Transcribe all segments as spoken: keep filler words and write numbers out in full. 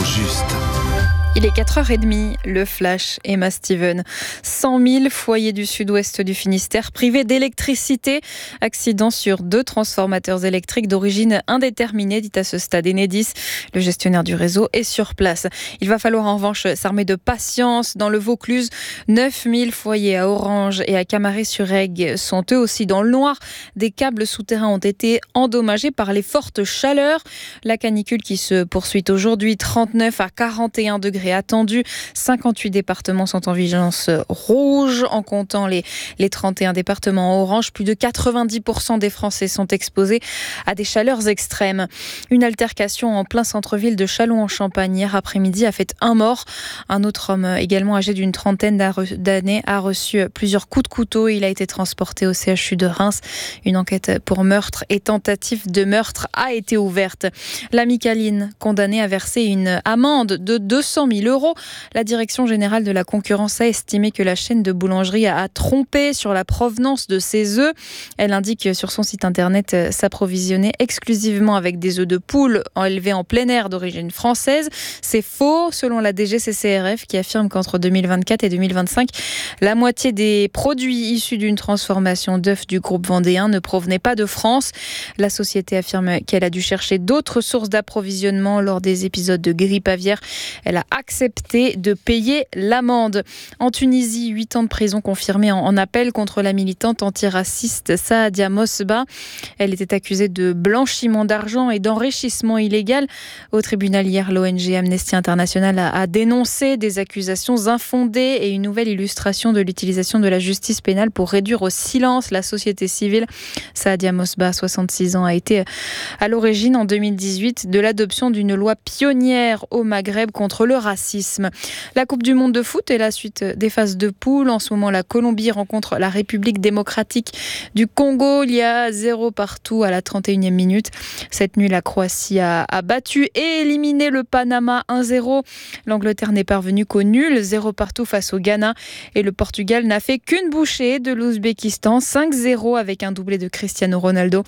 juste. Il est quatre heures trente, le flash, Emma Steven. cent mille foyers du sud-ouest du Finistère privés d'électricité. Accident sur deux transformateurs électriques d'origine indéterminée, dit à ce stade Enedis. Le gestionnaire du réseau est sur place. Il va falloir en revanche s'armer de patience. Dans le Vaucluse, neuf mille foyers à Orange et à Camaret-sur-Aigue sont eux aussi dans le noir. Des câbles souterrains ont été endommagés par les fortes chaleurs. La canicule qui se poursuit aujourd'hui, trente-neuf à quarante et un degrés attendu. cinquante-huit départements sont en vigilance rouge. En comptant les, les trente et un départements orange, plus de quatre-vingt-dix pour cent des Français sont exposés à des chaleurs extrêmes. Une altercation en plein centre-ville de Châlons-en-Champagne hier après-midi a fait un mort. Un autre homme également âgé d'une trentaine d'années a reçu plusieurs coups de couteau. Il a été transporté au C H U de Reims. Une enquête pour meurtre et tentative de meurtre a été ouverte. L'ami Caline, condamné à verser une amende de deux cent mille euros. La direction générale de la concurrence a estimé que la chaîne de boulangerie a trompé sur la provenance de ses œufs. Elle indique sur son site internet s'approvisionner exclusivement avec des œufs de poule élevés en plein air d'origine française. C'est faux, selon la D G C C R F qui affirme qu'entre deux mille vingt-quatre et deux mille vingt-cinq, la moitié des produits issus d'une transformation d'œufs du groupe vendéen ne provenaient pas de France. La société affirme qu'elle a dû chercher d'autres sources d'approvisionnement lors des épisodes de grippe aviaire. Elle a accepté de payer l'amende. En Tunisie, huit ans de prison confirmés en, en appel contre la militante antiraciste Saadia Mosba. Elle était accusée de blanchiment d'argent et d'enrichissement illégal. Au tribunal hier, l'O N G Amnesty International a, a dénoncé des accusations infondées et une nouvelle illustration de l'utilisation de la justice pénale pour réduire au silence la société civile. Saadia Mosba, soixante-six ans, a été à l'origine en deux mille dix-huit de l'adoption d'une loi pionnière au Maghreb contre le racisme. La Coupe du monde de foot est la suite des phases de poule. En ce moment, la Colombie rencontre la République démocratique du Congo. Il y a zéro partout à la trente et unième minute. Cette nuit, la Croatie a, a battu et éliminé le Panama un zéro. L'Angleterre n'est parvenue qu'au nul, zéro partout face au Ghana. Et le Portugal n'a fait qu'une bouchée de l'Ouzbékistan, cinq zéro avec un doublé de Cristiano Ronaldo.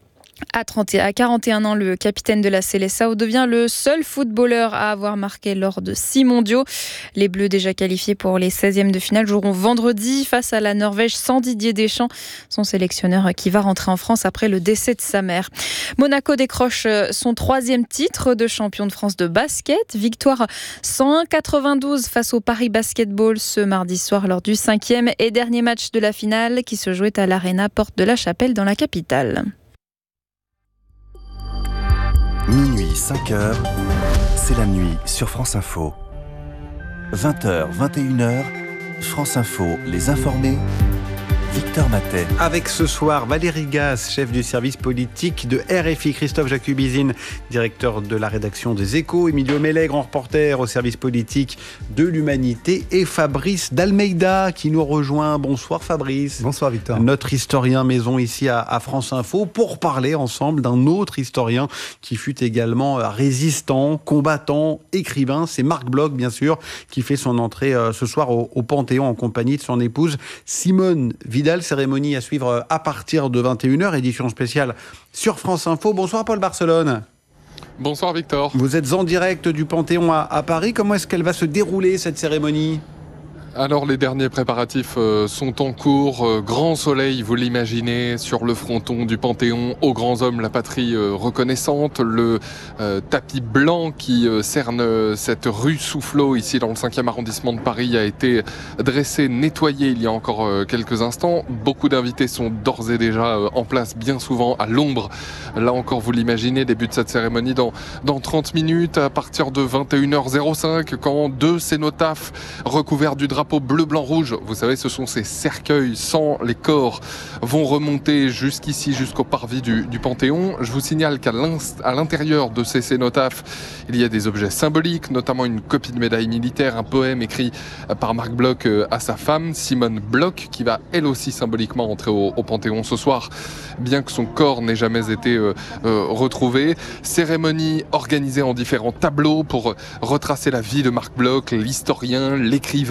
À, trente, à quarante et un ans, le capitaine de la Seleção devient le seul footballeur à avoir marqué lors de six mondiaux. Les Bleus, déjà qualifiés pour les seizièmes de finale, joueront vendredi face à la Norvège sans Didier Deschamps, son sélectionneur qui va rentrer en France après le décès de sa mère. Monaco décroche son troisième titre de champion de France de basket. Victoire cent un à quatre-vingt-douze face au Paris Basketball ce mardi soir lors du cinquième et dernier match de la finale qui se jouait à l'Arena Porte de la Chapelle dans la capitale. Minuit, cinq heures, c'est la nuit sur France Info. vingt heures, vingt et une heures, France Info, les informés, Victor Matet. Avec ce soir Valérie Gasse, chef du service politique de R F I, Christophe Jacubizine, directeur de la rédaction des Échos, Emilio Melet, grand reporter au service politique de l'Humanité, et Fabrice d'Almeida qui nous rejoint. Bonsoir Fabrice. Bonsoir Victor. Notre historien maison ici à, à France Info pour parler ensemble d'un autre historien qui fut également résistant, combattant, écrivain. C'est Marc Bloch bien sûr qui fait son entrée euh, ce soir au, au Panthéon en compagnie de son épouse Simone Vidal. Cérémonie à suivre à partir de vingt et une heures, édition spéciale sur France Info. Bonsoir Paul Barcelone. Bonsoir Victor. Vous êtes en direct du Panthéon à, à Paris. Comment est-ce qu'elle va se dérouler cette cérémonie ? Alors les derniers préparatifs euh, sont en cours. Euh, grand soleil, vous l'imaginez, sur le fronton du Panthéon. Aux grands hommes, la patrie euh, reconnaissante. Le euh, tapis blanc qui euh, cerne euh, cette rue Soufflot, ici dans le cinquième arrondissement de Paris, a été dressé, nettoyé il y a encore euh, quelques instants. Beaucoup d'invités sont d'ores et déjà euh, en place, bien souvent à l'ombre. Là encore, vous l'imaginez, début de cette cérémonie dans, dans trente minutes, à partir de vingt et une heures cinq, quand deux cénotaphes recouverts du drapeau bleu, blanc, rouge, vous savez, ce sont ces cercueils sans les corps, vont remonter jusqu'ici, jusqu'au parvis du, du Panthéon. Je vous signale qu'à l'intérieur de ces cénotaphes, il y a des objets symboliques, notamment une copie de médaille militaire, un poème écrit par Marc Bloch à sa femme, Simone Bloch, qui va elle aussi symboliquement entrer au, au Panthéon ce soir, bien que son corps n'ait jamais été euh, euh, retrouvé. Cérémonie organisée en différents tableaux pour retracer la vie de Marc Bloch, l'historien, l'écrivain, avec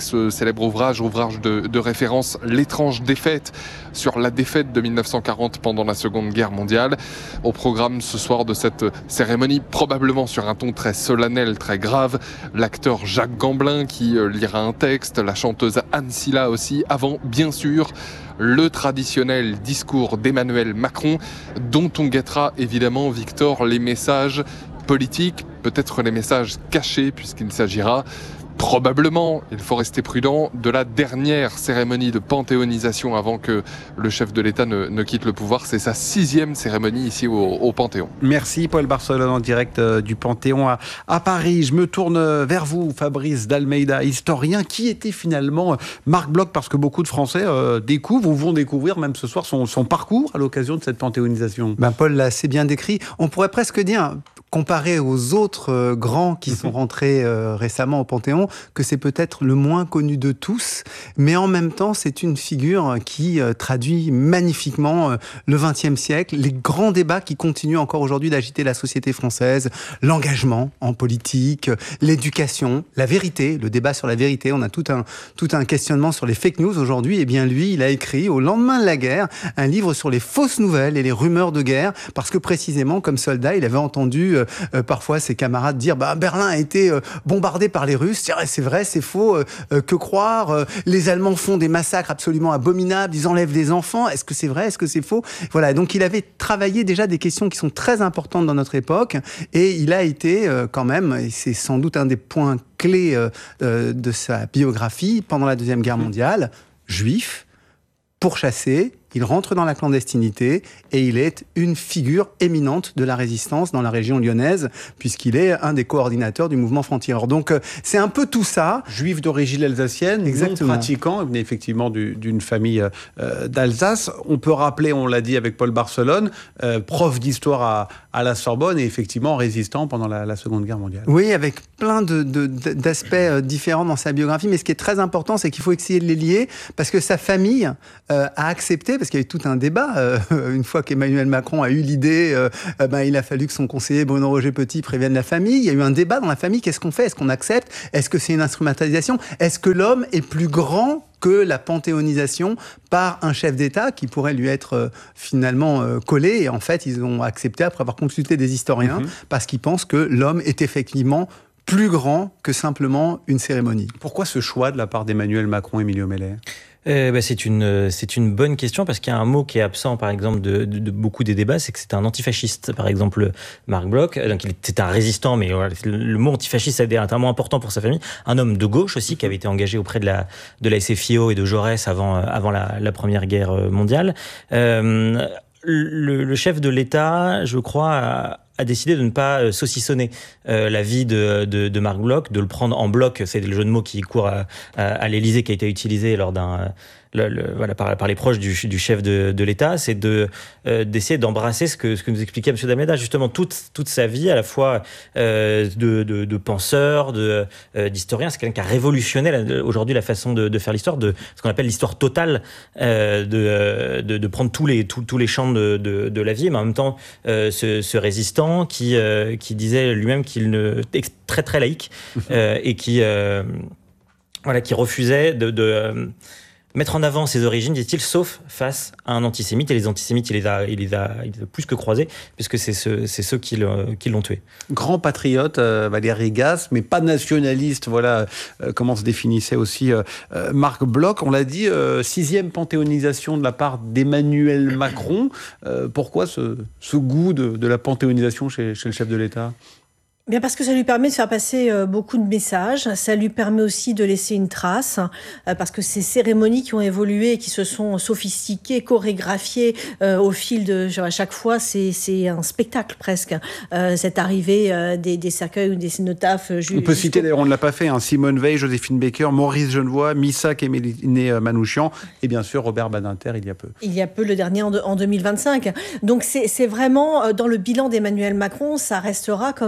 ce célèbre ouvrage, ouvrage de, de référence, L'étrange défaite, sur la défaite de mille neuf cent quarante pendant la Seconde Guerre mondiale. Au programme ce soir de cette cérémonie, probablement sur un ton très solennel, très grave, l'acteur Jacques Gamblin qui lira un texte, la chanteuse Anne Silla aussi, avant bien sûr le traditionnel discours d'Emmanuel Macron, dont on guettera évidemment, Victor, les messages politiques, peut-être les messages cachés, puisqu'il s'agira probablement, il faut rester prudent, de la dernière cérémonie de panthéonisation avant que le chef de l'État ne, ne quitte le pouvoir. C'est sa sixième cérémonie ici au, au Panthéon. Merci Paul Barcelone en direct euh, du Panthéon à, à Paris. Je me tourne vers vous, Fabrice d'Almeida, historien. Qui était finalement Marc Bloch? Parce que beaucoup de Français euh, découvrent ou vont découvrir même ce soir son, son parcours à l'occasion de cette panthéonisation. Ben Paul l'a assez bien décrit. On pourrait presque dire, comparé aux autres euh, grands qui sont rentrés euh, récemment au Panthéon, que c'est peut-être le moins connu de tous, mais en même temps, c'est une figure qui euh, traduit magnifiquement euh, le vingtième siècle, les grands débats qui continuent encore aujourd'hui d'agiter la société française, l'engagement en politique, l'éducation, la vérité, le débat sur la vérité. On a tout un, tout un questionnement sur les fake news aujourd'hui. Et bien lui, il a écrit, au lendemain de la guerre, un livre sur les fausses nouvelles et les rumeurs de guerre, parce que précisément, comme soldat, il avait entendu euh, euh, parfois ses camarades dire bah, « Berlin a été euh, bombardé par les Russes ». C'est vrai, c'est faux, euh, que croire euh, les Allemands font des massacres absolument abominables, ils enlèvent des enfants, est-ce que c'est vrai, est-ce que c'est faux? Voilà, donc il avait travaillé déjà des questions qui sont très importantes dans notre époque, et il a été euh, quand même, et c'est sans doute un des points clés euh, euh, de sa biographie, pendant la Deuxième Guerre mondiale, juif, pourchassé, il rentre dans la clandestinité et il est une figure éminente de la résistance dans la région lyonnaise, puisqu'il est un des coordinateurs du mouvement franc-tireur. Donc c'est un peu tout ça. Juif d'origine alsacienne, exactement, non pratiquant, il venait effectivement du, d'une famille euh, d'Alsace. On peut rappeler, on l'a dit avec Paul Barcelone, euh, prof d'histoire à, à la Sorbonne et effectivement résistant pendant la, la Seconde Guerre mondiale. Oui, avec plein de, de, d'aspects différents dans sa biographie, mais ce qui est très important, c'est qu'il faut essayer de les lier, parce que sa famille euh, a accepté, parce qu'il y a eu tout un débat, euh, une fois qu'Emmanuel Macron a eu l'idée, euh, euh, ben, il a fallu que son conseiller Bruno Roger Petit prévienne la famille. Il y a eu un débat dans la famille, qu'est-ce qu'on fait? Est-ce qu'on accepte? Est-ce que c'est une instrumentalisation? Est-ce que l'homme est plus grand que la panthéonisation par un chef d'État qui pourrait lui être euh, finalement euh, collé? Et en fait, ils ont accepté après avoir consulté des historiens, mmh. parce qu'ils pensent que l'homme est effectivement plus grand que simplement une cérémonie. Pourquoi ce choix de la part d'Emmanuel Macron et Emilio Meller? Euh, bah, c'est une c'est une bonne question, parce qu'il y a un mot qui est absent par exemple de, de, de beaucoup des débats, c'est que c'est un antifasciste. Par exemple, Marc Bloch, donc il était un résistant, mais voilà, le, le mot antifasciste est un mot important pour sa famille. Un homme de gauche aussi, qui avait été engagé auprès de la de la S F I O et de Jaurès avant avant la, la Première Guerre mondiale. Euh, le, le chef de l'État, je crois, a, a décidé de ne pas saucissonner euh, la vie de, de, de Marc Bloch, de le prendre en bloc. C'est le jeu de mots qui court à, à, à l'Élysée, qui a été utilisé lors d'un Le, le, voilà, par, par les proches du, du chef de, de l'État, c'est de, euh, d'essayer d'embrasser ce que, ce que nous expliquait M. d'Almeida, justement toute, toute sa vie, à la fois euh, de, de, de penseur, de, euh, d'historien. C'est quelqu'un qui a révolutionné la, aujourd'hui la façon de, de faire l'histoire, de ce qu'on appelle l'histoire totale, euh, de, de, de prendre tous les, tous, tous les champs de, de, de la vie, mais en même temps, euh, ce, ce résistant qui, euh, qui disait lui-même qu'il ne, très très laïque, euh, et qui, euh, voilà, qui refusait de... de euh, mettre en avant ses origines, dit-il, sauf face à un antisémite. Et les antisémites, il les a, il les a, il les a plus que croisés, puisque c'est ceux, c'est ceux qui, le, qui l'ont tué. Grand patriote, euh, Valéry Gasse, mais pas nationaliste. Voilà euh, comment se définissait aussi euh, euh, Marc Bloch. On l'a dit, euh, sixième panthéonisation de la part d'Emmanuel Macron. Euh, pourquoi ce, ce goût de, de la panthéonisation chez, chez le chef de l'État ? Bien parce que ça lui permet de faire passer euh, beaucoup de messages, ça lui permet aussi de laisser une trace, euh, parce que ces cérémonies qui ont évolué et qui se sont sophistiquées, chorégraphiées euh, au fil de... Genre, à chaque fois, c'est, c'est un spectacle presque, euh, cette arrivée euh, des, des cercueils ou des cénotaphes. Euh, on peut citer, d'ailleurs, on ne l'a pas fait, hein, Simone Veil, Joséphine Baker, Maurice Genevoix, Missak et Méliné Manouchian, et bien sûr Robert Badinter il y a peu. Il y a peu, le dernier en, de, en deux mille vingt-cinq. Donc c'est, c'est vraiment, euh, dans le bilan d'Emmanuel Macron, ça restera comme... comme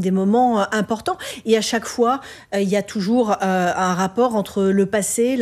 des moments euh, importants. Et à chaque fois, euh, il y a toujours euh, un rapport entre le passé,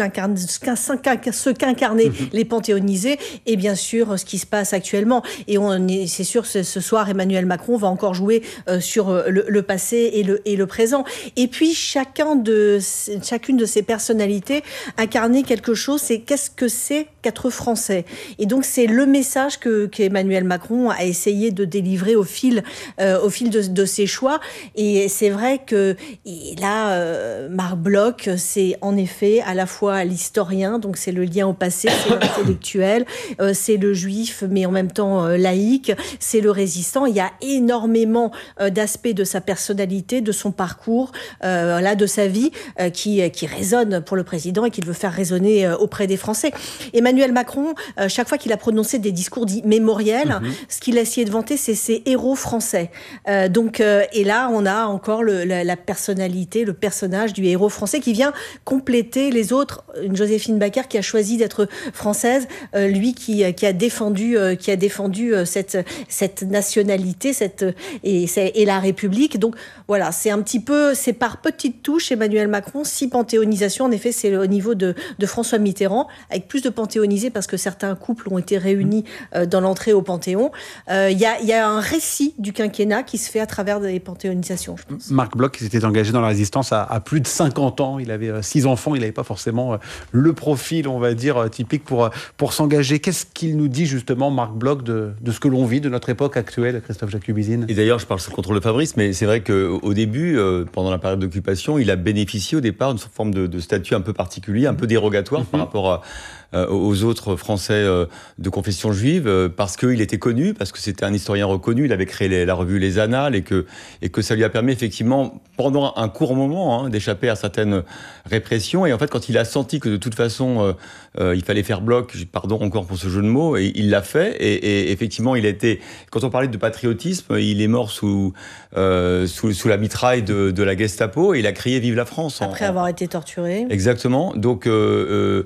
ce qu'incarnaient mmh. les panthéonisés, et bien sûr ce qui se passe actuellement. Et on est, c'est sûr, ce, ce soir, Emmanuel Macron va encore jouer euh, sur le, le passé et le, et le présent. Et puis chacun de, chacune de ces personnalités incarnait quelque chose. C'est qu'est-ce que c'est qu'être français. Et donc c'est le message que qu'Emmanuel Macron a essayé de délivrer au fil, euh, au fil de, de ses choix. Et c'est vrai que et là, euh, Marc Bloch, c'est en effet à la fois l'historien, donc c'est le lien au passé, c'est l'intellectuel, euh, c'est le juif, mais en même temps euh, laïque, c'est le résistant. Il y a énormément euh, d'aspects de sa personnalité, de son parcours, euh, là, de sa vie, euh, qui, qui résonnent pour le président et qu'il veut faire résonner euh, auprès des Français. Emmanuel Macron, euh, chaque fois qu'il a prononcé des discours dits mémoriels, mmh. ce qu'il a essayé de vanter, c'est ses héros français. Euh, donc, euh, et là, on a encore le, la, la personnalité, le personnage du héros français qui vient compléter les autres. Une Joséphine Baker qui a choisi d'être française, euh, lui qui, qui a défendu, euh, qui a défendu euh, cette, cette nationalité, cette, et, et la République. Donc voilà, c'est un petit peu, c'est par petites touches Emmanuel Macron. Si panthéonisation, en effet, c'est au niveau de, de François Mitterrand, avec plus de panthéonisés parce que certains couples ont été réunis euh, dans l'entrée au Panthéon. Il euh, y, y a un récit du quinquennat qui se fait à travers des panthéonisations, je pense. Marc Bloch, qui s'était engagé dans la résistance à, à plus de cinquante ans. Il avait euh, six enfants. Il n'avait pas forcément euh, le profil, on va dire, euh, typique pour, euh, pour s'engager. Qu'est-ce qu'il nous dit justement, Marc Bloch, de, de ce que l'on vit, de notre époque actuelle, Christophe Jacubizine? Et d'ailleurs, je parle sous le contrôle de Fabrice, mais c'est vrai qu'au début, euh, pendant la période d'occupation, il a bénéficié au départ d'une forme de, de statut un peu particulier, un peu dérogatoire mmh. par rapport à aux autres Français de confession juive, parce qu'il était connu, parce que c'était un historien reconnu, il avait créé les, la revue Les Annales, et que, et que ça lui a permis effectivement, pendant un court moment, hein, d'échapper à certaines répressions. Et en fait, quand il a senti que de toute façon, euh, euh, il fallait faire bloc, pardon encore pour ce jeu de mots, et il l'a fait, et, et effectivement, il a été, quand on parlait de patriotisme, il est mort sous, euh, sous, sous la mitraille de, de la Gestapo, et il a crié « Vive la France !» Après en, avoir été torturé. Exactement. Donc, euh, euh,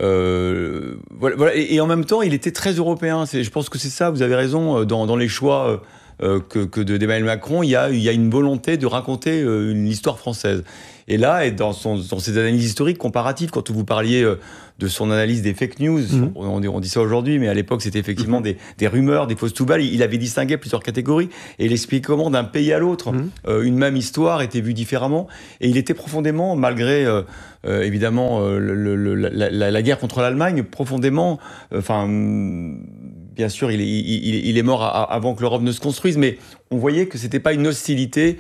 Euh, voilà, voilà. Et, et en même temps, il était très européen. C'est, je pense que c'est ça, vous avez raison, dans, dans les choix euh, que, que de, d'Emmanuel Macron, il y, a, il y a une volonté de raconter euh, une histoire française. Et là, et dans, son, dans ses analyses historiques comparatives, quand vous parliez euh, de son analyse des fake news, mmh. on, on dit ça aujourd'hui, mais à l'époque, c'était effectivement mmh. des, des rumeurs, des fausses toubales. Il, il avait distingué plusieurs catégories, et il expliquait comment, d'un pays à l'autre, mmh. euh, une même histoire était vue différemment. Et il était profondément, malgré euh, euh, évidemment euh, le, le, la, la, la guerre contre l'Allemagne, profondément, enfin... Euh, bien sûr, il est, il, il est mort à, avant que l'Europe ne se construise, mais on voyait que c'était pas une hostilité.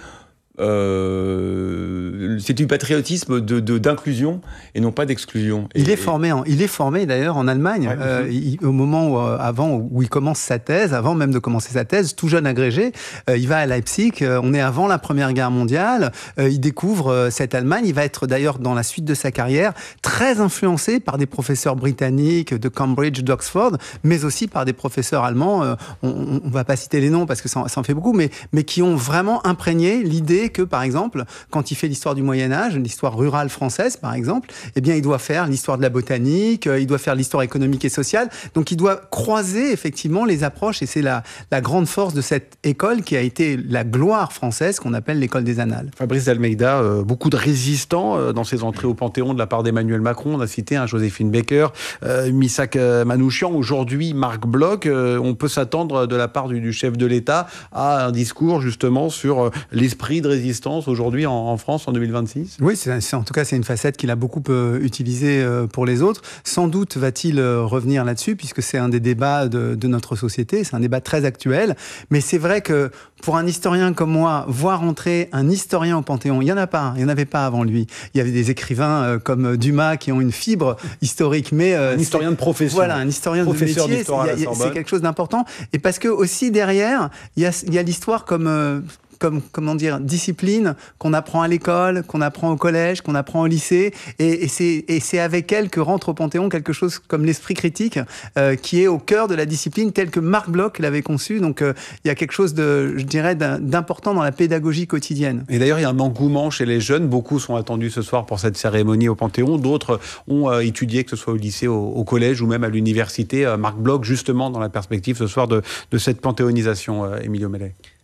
Euh, c'est du patriotisme de, de, d'inclusion et non pas d'exclusion. Il et, est formé, en, il est formé d'ailleurs en Allemagne. Ouais, euh, il, au moment où, euh, avant où il commence sa thèse, avant même de commencer sa thèse, tout jeune agrégé, euh, il va à Leipzig. Euh, on est avant la Première Guerre mondiale. Euh, il découvre euh, cette Allemagne. Il va être d'ailleurs dans la suite de sa carrière très influencé par des professeurs britanniques de Cambridge, d'Oxford, mais aussi par des professeurs allemands. Euh, on ne va pas citer les noms parce que ça, ça en fait beaucoup, mais, mais qui ont vraiment imprégné l'idée que, par exemple, quand il fait l'histoire du Moyen-Âge, l'histoire rurale française, par exemple, eh bien, il doit faire l'histoire de la botanique, il doit faire l'histoire économique et sociale. Donc, il doit croiser, effectivement, les approches. Et c'est la, la grande force de cette école qui a été la gloire française, qu'on appelle l'école des Annales. Fabrice d'Almeida, euh, beaucoup de résistants euh, dans ses entrées au Panthéon de la part d'Emmanuel Macron. On a cité hein, Joséphine Baker, euh, Missak Manouchian. Aujourd'hui, Marc Bloch. Euh, on peut s'attendre de la part du, du chef de l'État à un discours, justement, sur euh, l'esprit de résistance aujourd'hui en, en France en deux mille vingt-six? Oui, c'est, c'est, en tout cas, c'est une facette qu'il a beaucoup euh, utilisée euh, pour les autres. Sans doute va-t-il euh, revenir là-dessus, puisque c'est un des débats de, de notre société. C'est un débat très actuel. Mais c'est vrai que pour un historien comme moi, voir entrer un historien au Panthéon, il n'y en a pas, il n'y en avait pas avant lui. Il y avait des écrivains euh, comme Dumas qui ont une fibre historique, mais... Euh, un historien de profession. Voilà, un historien de métier, c'est, c'est quelque chose d'important. Et parce que aussi derrière, il y a, il y a l'histoire comme... Euh, comme, comment dire, discipline qu'on apprend à l'école, qu'on apprend au collège, qu'on apprend au lycée. Et, et, c'est, et c'est avec elle que rentre au Panthéon quelque chose comme l'esprit critique, euh, qui est au cœur de la discipline, tel que Marc Bloch l'avait conçu. Donc, euh, il y a quelque chose de, je dirais, d'important dans la pédagogie quotidienne. Et d'ailleurs, il y a un engouement chez les jeunes. Beaucoup sont attendus ce soir pour cette cérémonie au Panthéon. D'autres ont euh, étudié, que ce soit au lycée, au, au collège ou même à l'université. Euh, Marc Bloch, justement, dans la perspective ce soir de, de cette panthéonisation, euh, Emilio Mellet.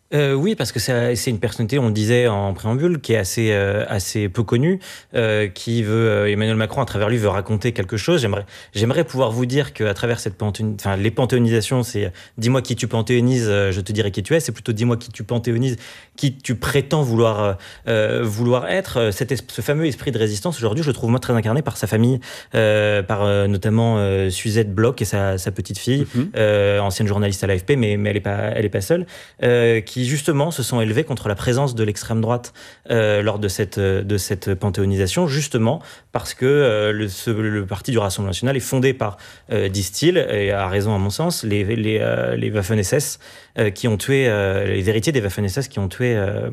Euh, oui, parce que c'est, c'est une personnalité, on le disait en préambule, qui est assez, euh, assez peu connue, euh, qui veut, euh, Emmanuel Macron, à travers lui, veut raconter quelque chose. J'aimerais, j'aimerais pouvoir vous dire qu'à travers cette panthéon, enfin, les panthéonisations, c'est dis-moi qui tu panthéonises, je te dirai qui tu es. C'est plutôt dis-moi qui tu panthéonises, qui tu prétends vouloir, euh, vouloir être. Cet es- ce fameux esprit de résistance, aujourd'hui, je le trouve moi très incarné par sa famille, euh, par euh, notamment euh, Suzette Bloch et sa, sa petite fille, mm-hmm. euh, ancienne journaliste à l'A F P, mais, mais elle n'est pas, elle est pas seule, euh, qui justement se sont élevés contre la présence de l'extrême droite euh, lors de cette, de cette panthéonisation, justement parce que euh, le, ce, le parti du Rassemblement national est fondé par, euh, disent-ils, et à raison à mon sens, les, les, euh, les Waffen-S S euh, qui ont tué, euh, les héritiers des Waffen-S S qui ont tué... Euh,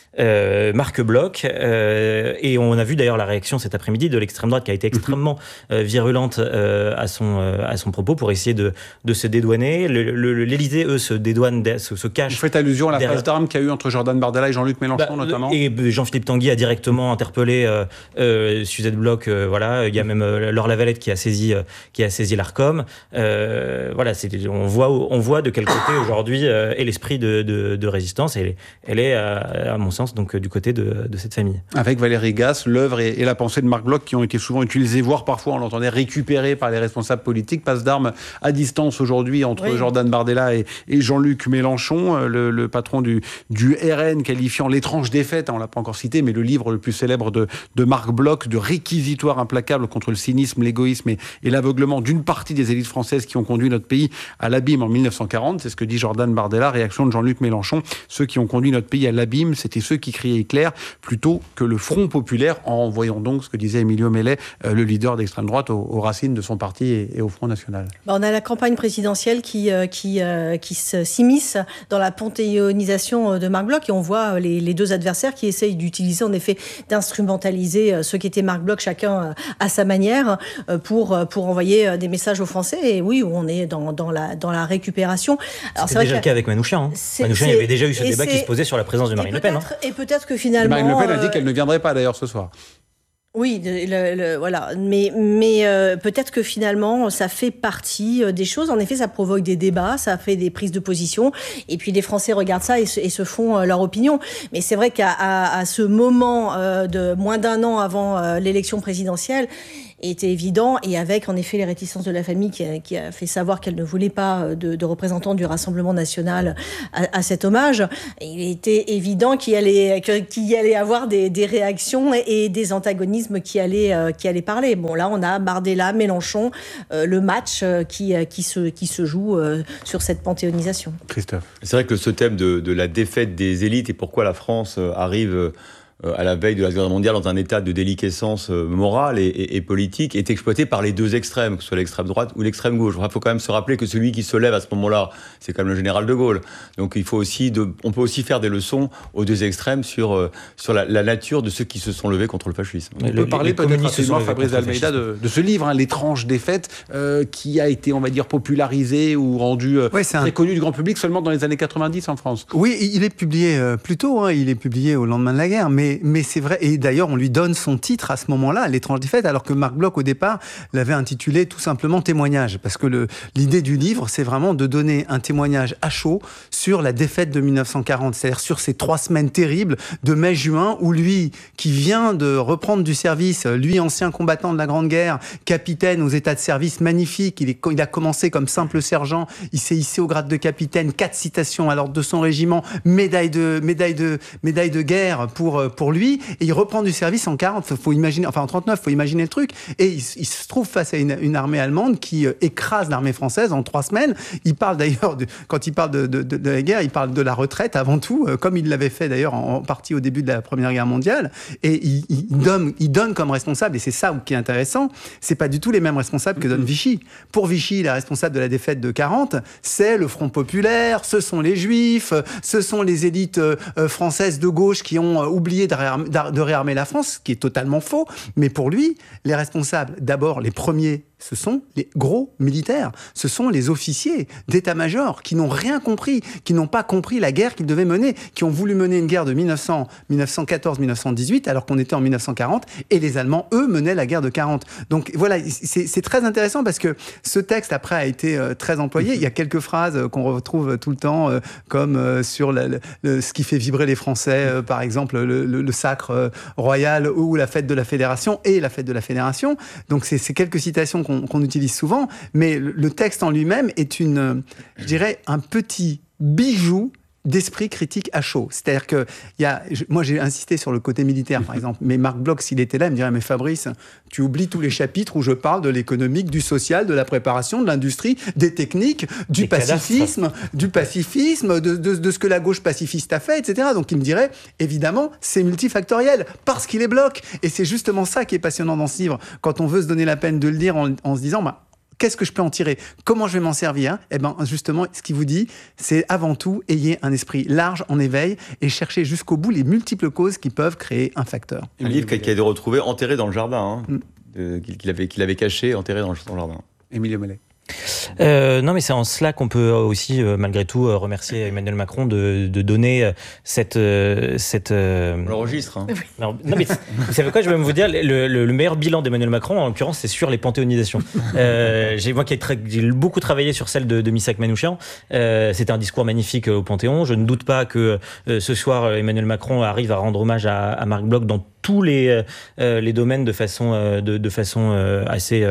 Euh, Marc Bloch, euh, et on a vu d'ailleurs la réaction cet après-midi de l'extrême droite qui a été extrêmement euh, virulente euh, à, son, euh, à son propos pour essayer de, de se dédouaner. Le, le, L'Élysée, eux, se dédouanent, se, se cachent. Vous faites allusion à la derrière... phase d'armes qu'il y a eu entre Jordan Bardella et Jean-Luc Mélenchon, bah, notamment. Et Jean-Philippe Tanguy a directement interpellé euh, euh, Suzette Bloch. Euh, voilà, il y a même euh, Laure Lavalette qui a saisi, euh, qui a saisi l'Arcom. Euh, voilà, c'est, on voit, on voit de quel côté aujourd'hui euh, est l'esprit de, de, de résistance. Et elle est, elle est à, à mon sens, donc du côté de, de cette famille. Avec Valérie Gasse, l'œuvre et, et la pensée de Marc Bloch qui ont été souvent utilisées, voire parfois on l'entendait récupérées par les responsables politiques. Passe d'armes à distance aujourd'hui entre oui. Jordan Bardella et, et Jean-Luc Mélenchon, le, le patron du, du R N, qualifiant l'étrange défaite, hein, on ne l'a pas encore cité, mais le livre le plus célèbre de, de Marc Bloch, de réquisitoire implacable contre le cynisme, l'égoïsme et, et l'aveuglement d'une partie des élites françaises qui ont conduit notre pays à l'abîme en dix-neuf cent quarante. C'est ce que dit Jordan Bardella, réaction de Jean-Luc Mélenchon. Ceux qui ont conduit notre pays à l'abîme, c'était ceux qui criaient éclair plutôt que le Front populaire, en voyant donc ce que disait Emilio Mellet, euh, le leader d'extrême droite, aux, aux racines de son parti et, et au Front national. Bah on a la campagne présidentielle qui, euh, qui, euh, qui s'immisce dans la panthéonisation de Marc Bloch et on voit les, les deux adversaires qui essayent d'utiliser, en effet, d'instrumentaliser ce qu'était Marc Bloch, chacun à sa manière, pour, pour envoyer des messages aux Français. Et oui, on est dans, dans, la, dans la récupération. Alors, C'était c'est déjà vrai le cas avec Manouchian. Hein. Manouchian, il y avait déjà eu ce débat qui se posait sur la présence de Marine Le Pen. Hein. Et peut-être que finalement... Marine Le Pen a dit qu'elle ne viendrait pas d'ailleurs ce soir. Oui, le, le, voilà. Mais, mais euh, peut-être que finalement, ça fait partie des choses. En effet, ça provoque des débats, ça fait des prises de position. Et puis les Français regardent ça et se, et se font euh, leur opinion. Mais c'est vrai qu'à à, à ce moment euh, de moins d'un an avant euh, l'élection présidentielle, était évident, et avec en effet les réticences de la famille qui a, qui a fait savoir qu'elle ne voulait pas de, de représentants du Rassemblement national à, à cet hommage, il était évident qu'il y allait, qu'il y allait avoir des, des réactions et des antagonismes qui allaient, qui allaient parler. Bon, là, on a Bardella, Mélenchon, euh, le match qui, qui, se, qui se joue euh, sur cette panthéonisation. Christophe. C'est vrai que ce thème de, de la défaite des élites et pourquoi la France arrive à la veille de la Seconde Guerre mondiale dans un état de déliquescence morale et, et, et politique est exploité par les deux extrêmes, que ce soit l'extrême droite ou l'extrême gauche. Il faut quand même se rappeler que celui qui se lève à ce moment-là, c'est quand même le général de Gaulle. Donc il faut aussi, de, on peut aussi faire des leçons aux deux extrêmes sur, euh, sur la, la nature de ceux qui se sont levés contre le fascisme. On peut parler peut-être rapidement, Fabrice Almeida, de, de ce livre, hein, L'étrange défaite, euh, qui a été, on va dire, popularisé ou rendu euh, ouais, très un... connu du grand public seulement dans les années quatre-vingt-dix en France. Oui, il est publié euh, plus tôt, hein, il est publié au lendemain de la guerre, mais Mais, mais c'est vrai, et d'ailleurs on lui donne son titre à ce moment-là, L'étrange défaite, alors que Marc Bloch au départ l'avait intitulé tout simplement Témoignage, parce que le, l'idée du livre c'est vraiment de donner un témoignage à chaud sur la défaite de dix-neuf cent quarante, c'est-à-dire sur ces trois semaines terribles de mai-juin où lui, qui vient de reprendre du service, lui ancien combattant de la Grande Guerre, capitaine aux états de service magnifiques, il, est, il a commencé comme simple sergent, il s'est hissé au grade de capitaine, quatre citations à l'ordre de son régiment, médaille de, médaille de, médaille de guerre pour pour lui, et il reprend du service en quarante, faut imaginer, enfin en trente-neuf, faut imaginer le truc, et il, il se trouve face à une, une armée allemande qui euh, écrase l'armée française en trois semaines. Il parle d'ailleurs, de, quand il parle de, de, de, de la guerre, il parle de la retraite avant tout, euh, comme il l'avait fait d'ailleurs en, en partie au début de la Première Guerre mondiale, et il, il, donne, il donne comme responsable, et c'est ça qui est intéressant, c'est pas du tout les mêmes responsables que donne Vichy. Pour Vichy, la responsable de la défaite de quarante, c'est le Front populaire, ce sont les Juifs, ce sont les élites euh, françaises de gauche qui ont euh, oublié de réarmer, de réarmer la France, ce qui est totalement faux. Mais pour lui, les responsables, d'abord les premiers ce sont les gros militaires, ce sont les officiers d'état-major qui n'ont rien compris, qui n'ont pas compris la guerre qu'ils devaient mener, qui ont voulu mener une guerre de mille neuf cents, mille neuf cent quatorze mille neuf cent dix-huit alors qu'on était en mille neuf cent quarante et les Allemands, eux, menaient la guerre de quarante. Donc voilà, c'est, c'est très intéressant parce que ce texte après a été euh, très employé. Il y a quelques phrases euh, qu'on retrouve tout le temps euh, comme euh, sur la, le, le, ce qui fait vibrer les Français, euh, par exemple le, le, le sacre euh, royal ou la fête de la Fédération et la fête de la Fédération. Donc c'est, c'est quelques citations qu'on, qu'on utilise souvent, mais le texte en lui-même est une, je dirais, un petit bijou d'esprit critique à chaud. C'est-à-dire que, il y a, moi j'ai insisté sur le côté militaire par exemple, mais Marc Bloch, s'il était là, il me dirait, mais Fabrice, tu oublies tous les chapitres où je parle de l'économique, du social, de la préparation, de l'industrie, des techniques, du pacifisme, du pacifisme, de, de, de ce que la gauche pacifiste a fait, et cetera. Donc il me dirait, évidemment, c'est multifactoriel, parce qu'il est Bloch. Et c'est justement ça qui est passionnant dans ce livre, quand on veut se donner la peine de le lire en, en se disant, bah, qu'est-ce que je peux en tirer? Comment je vais m'en servir? Eh bien, justement, ce qu'il vous dit, c'est avant tout, ayez un esprit large, en éveil, et cherchez jusqu'au bout les multiples causes qui peuvent créer un facteur. Un livre qui a été retrouvé enterré dans le jardin, hein, mm. de, qu'il, avait, qu'il avait caché, enterré dans le, dans le jardin. Emilio Mellet. Euh, non, mais c'est en cela qu'on peut aussi, euh, malgré tout, euh, remercier Emmanuel Macron de, de donner euh, cette... Euh, cette euh... On l'enregistre. Hein. Non, non, mais vous savez quoi, je vais même vous dire, le, le, le meilleur bilan d'Emmanuel Macron, en l'occurrence, c'est sur les panthéonisations. Euh, j'ai, moi qui ai, tra- j'ai beaucoup travaillé sur celle de, de Missak Manouchian, euh, c'était un discours magnifique au Panthéon. Je ne doute pas que euh, ce soir, Emmanuel Macron arrive à rendre hommage à, à Marc Bloch dans tous les, euh, les domaines de façon, euh, de, de façon euh, assez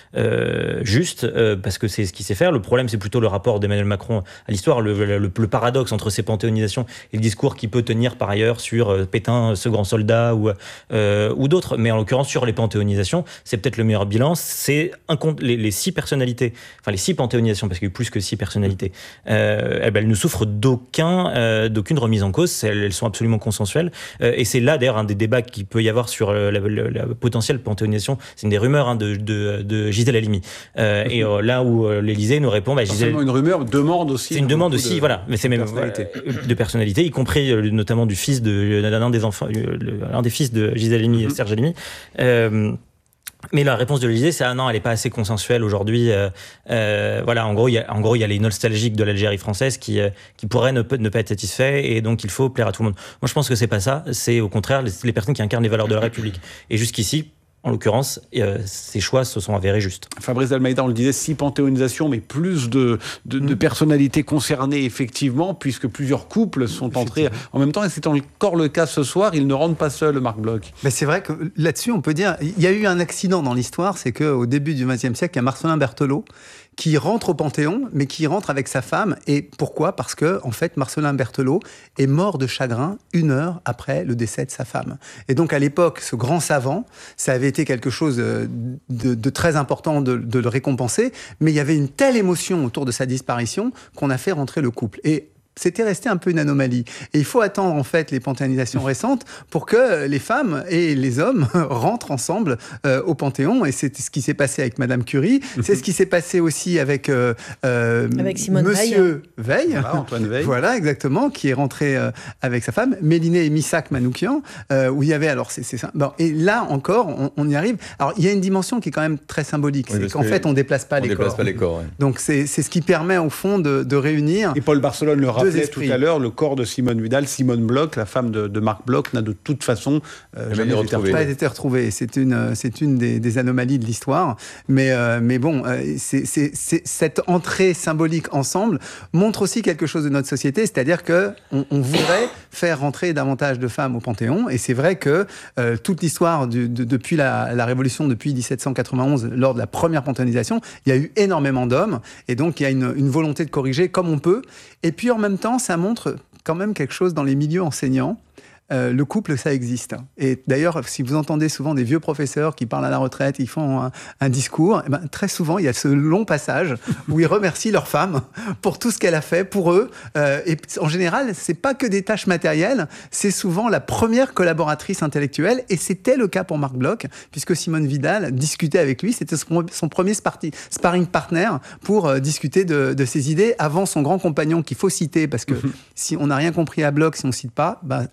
euh, juste, euh, parce que c'est ce qu'il sait faire. Le problème, c'est plutôt le rapport d'Emmanuel Macron à l'histoire, le, le, le paradoxe entre ces panthéonisations et le discours qu'il peut tenir par ailleurs sur euh, Pétain, ce grand soldat, ou, euh, ou d'autres. Mais en l'occurrence, sur les panthéonisations, c'est peut-être le meilleur bilan. C'est un, les, les six personnalités, enfin les six panthéonisations, parce qu'il y a eu plus que six personnalités, euh, elles, elles ne souffrent d'aucun, euh, d'aucune remise en cause. Elles, elles sont absolument consensuelles. Euh, et c'est là, d'ailleurs, un des débats qui peut y avoir sur la, la, la, la potentielle panthéonisation. C'est une des rumeurs hein, de, de, de Gisèle Halimi. Euh, et euh, là où euh, l'Élysée nous répond, bah, Gisèle... une rumeur, une demande aussi. C'est une demande aussi, de, voilà. Mais c'est même personnalité. de personnalité, y compris euh, notamment du fils de l'un des enfants, euh, l'un des fils de Gisèle Halimi, mm-hmm. Serge Halimi. Euh, Mais la réponse de l'Élysée, c'est ah non, elle n'est pas assez consensuelle aujourd'hui. Euh, euh, voilà, en gros, il y a, en gros, il y a les nostalgiques de l'Algérie française qui euh, qui pourraient ne, ne pas être satisfaits et donc il faut plaire à tout le monde. Moi, je pense que c'est pas ça. C'est au contraire les, les personnes qui incarnent les valeurs de la République. Et jusqu'ici, en l'occurrence, euh, ces choix se sont avérés justes. Fabrice Dalmaïda, on le disait, six panthéonisations, mais plus de, de, de personnalités concernées, effectivement, puisque plusieurs couples sont entrés en même temps. Et c'est encore le cas ce soir. Ils ne rentrent pas seuls, Marc Bloch. Mais c'est vrai que là-dessus, on peut dire... Il y a eu un accident dans l'histoire, c'est qu'au début du vingtième siècle, il y a Marcellin Berthelot qui rentre au Panthéon, mais qui rentre avec sa femme. Et pourquoi ? Parce que, en fait, Marcellin Berthelot est mort de chagrin une heure après le décès de sa femme. Et donc, à l'époque, ce grand savant, ça avait été quelque chose de, de très important de, de le récompenser, mais il y avait une telle émotion autour de sa disparition qu'on a fait rentrer le couple. Et c'était resté un peu une anomalie. Et il faut attendre, en fait, les panthéonisations récentes pour que les femmes et les hommes rentrent ensemble euh, au Panthéon. Et c'est ce qui s'est passé avec Madame Curie. C'est ce qui s'est passé aussi avec, euh, euh, avec Simone Monsieur Veil. Veil. Voilà, Antoine Veil. Voilà, exactement, qui est rentré euh, avec sa femme. Méliné et Missak Manouchian, euh, où il y avait... Alors, c'est, c'est ça. Bon, et là, encore, on, on y arrive. Alors, il y a une dimension qui est quand même très symbolique. Oui, c'est qu'en fait, on ne déplace pas on les déplace corps. Pas les corps ouais. Donc, c'est, c'est ce qui permet, au fond, de, de réunir... Et Paul Barcelone le rappelait tout à l'heure, le corps de Simone Vidal, Simone Bloch, la femme de, de Marc Bloch, n'a de toute façon euh, jamais été retrouvé. Pas été retrouvé. C'est une, c'est une des, des anomalies de l'histoire. Mais, euh, mais bon, euh, c'est, c'est, c'est, cette entrée symbolique ensemble montre aussi quelque chose de notre société, c'est-à-dire qu'on on voudrait faire rentrer davantage de femmes au Panthéon. Et c'est vrai que euh, toute l'histoire du, de, depuis la, la Révolution, depuis dix-sept cent quatre-vingt-onze, lors de la première panthéonisation, il y a eu énormément d'hommes. Et donc, il y a une, une volonté de corriger comme on peut. Et puis, en même temps, ça montre quand même quelque chose dans les milieux enseignants. Euh, le couple, ça existe. Et d'ailleurs, si vous entendez souvent des vieux professeurs qui parlent à la retraite, ils font un, un discours, et ben, très souvent, il y a ce long passage où ils remercient leur femme pour tout ce qu'elle a fait pour eux. Euh, et en général, c'est pas que des tâches matérielles, c'est souvent la première collaboratrice intellectuelle. Et c'était le cas pour Marc Bloch, puisque Simone Vidal discutait avec lui. C'était son, son premier sparti, sparring partner pour euh, discuter de, de ses idées avant son grand compagnon qu'il faut citer, parce que si on n'a rien compris à Bloch, si on ne cite pas, ben, avant Lucien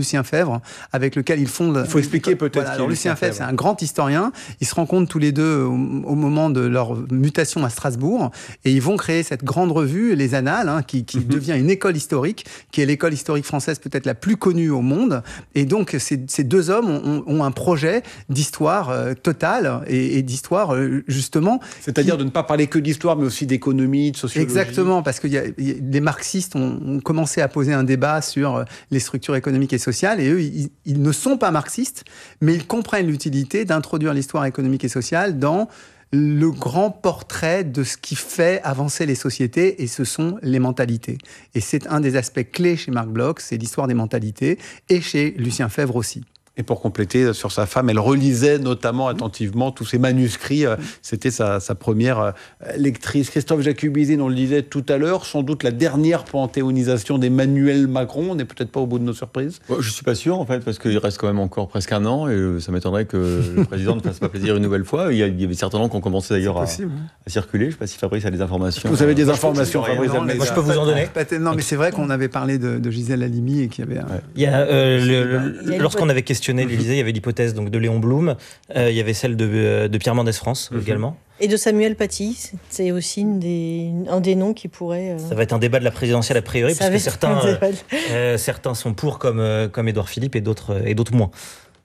Lucien Febvre, avec lequel ils fondent... Il faut expliquer peut-être Voilà, qui est alors Lucien Lucien Febvre, Febvre. c'est un grand historien. Ils se rencontrent tous les deux au, au moment de leur mutation à Strasbourg et ils vont créer cette grande revue, Les Annales, hein, qui, qui mm-hmm. devient une école historique, qui est l'école historique française peut-être la plus connue au monde. Et donc, ces, ces deux hommes ont, ont un projet d'histoire euh, totale et, et d'histoire, euh, justement... C'est-à-dire qui... de ne pas parler que d'histoire, mais aussi d'économie, de sociologie. Exactement, parce que y a, y a, les marxistes ont, ont commencé à poser un débat sur les structures économiques et sociales, et eux, ils, ils ne sont pas marxistes, mais ils comprennent l'utilité d'introduire l'histoire économique et sociale dans le grand portrait de ce qui fait avancer les sociétés, et ce sont les mentalités. Et c'est un des aspects clés chez Marc Bloch, c'est l'histoire des mentalités, et chez Lucien Febvre aussi. Et pour compléter sur sa femme, elle relisait notamment attentivement tous ces manuscrits. C'était sa, sa première lectrice. Christophe Jacubizine, on le disait tout à l'heure, sans doute la dernière panthéonisation d'Emmanuel Macron. On n'est peut-être pas au bout de nos surprises. Je ne suis pas sûr, en fait, parce qu'il reste quand même encore presque un an, et ça m'étonnerait que le président ne fasse pas plaisir une nouvelle fois. Il y, a, il y avait certains noms qui ont commencé d'ailleurs à, à circuler. Je ne sais pas si Fabrice a des informations. Vous avez des informations, Fabrice non, Almeida. Moi, je peux vous en donner. Non, mais c'est vrai qu'on avait parlé de, de Gisèle Halimi et qu'il y avait... Un... Ouais. Il y a, euh, le, le, lorsqu'on avait questionné l'Élysée, il y avait l'hypothèse donc, de Léon Blum, euh, il y avait celle de, de Pierre Mendès France mm-hmm. également. Et de Samuel Paty, c'est aussi une des, un des noms qui pourrait... Euh... Ça va être un débat de la présidentielle a priori, parce que certains, euh, euh, certains sont pour comme, euh, comme Édouard Philippe et d'autres, et d'autres moins.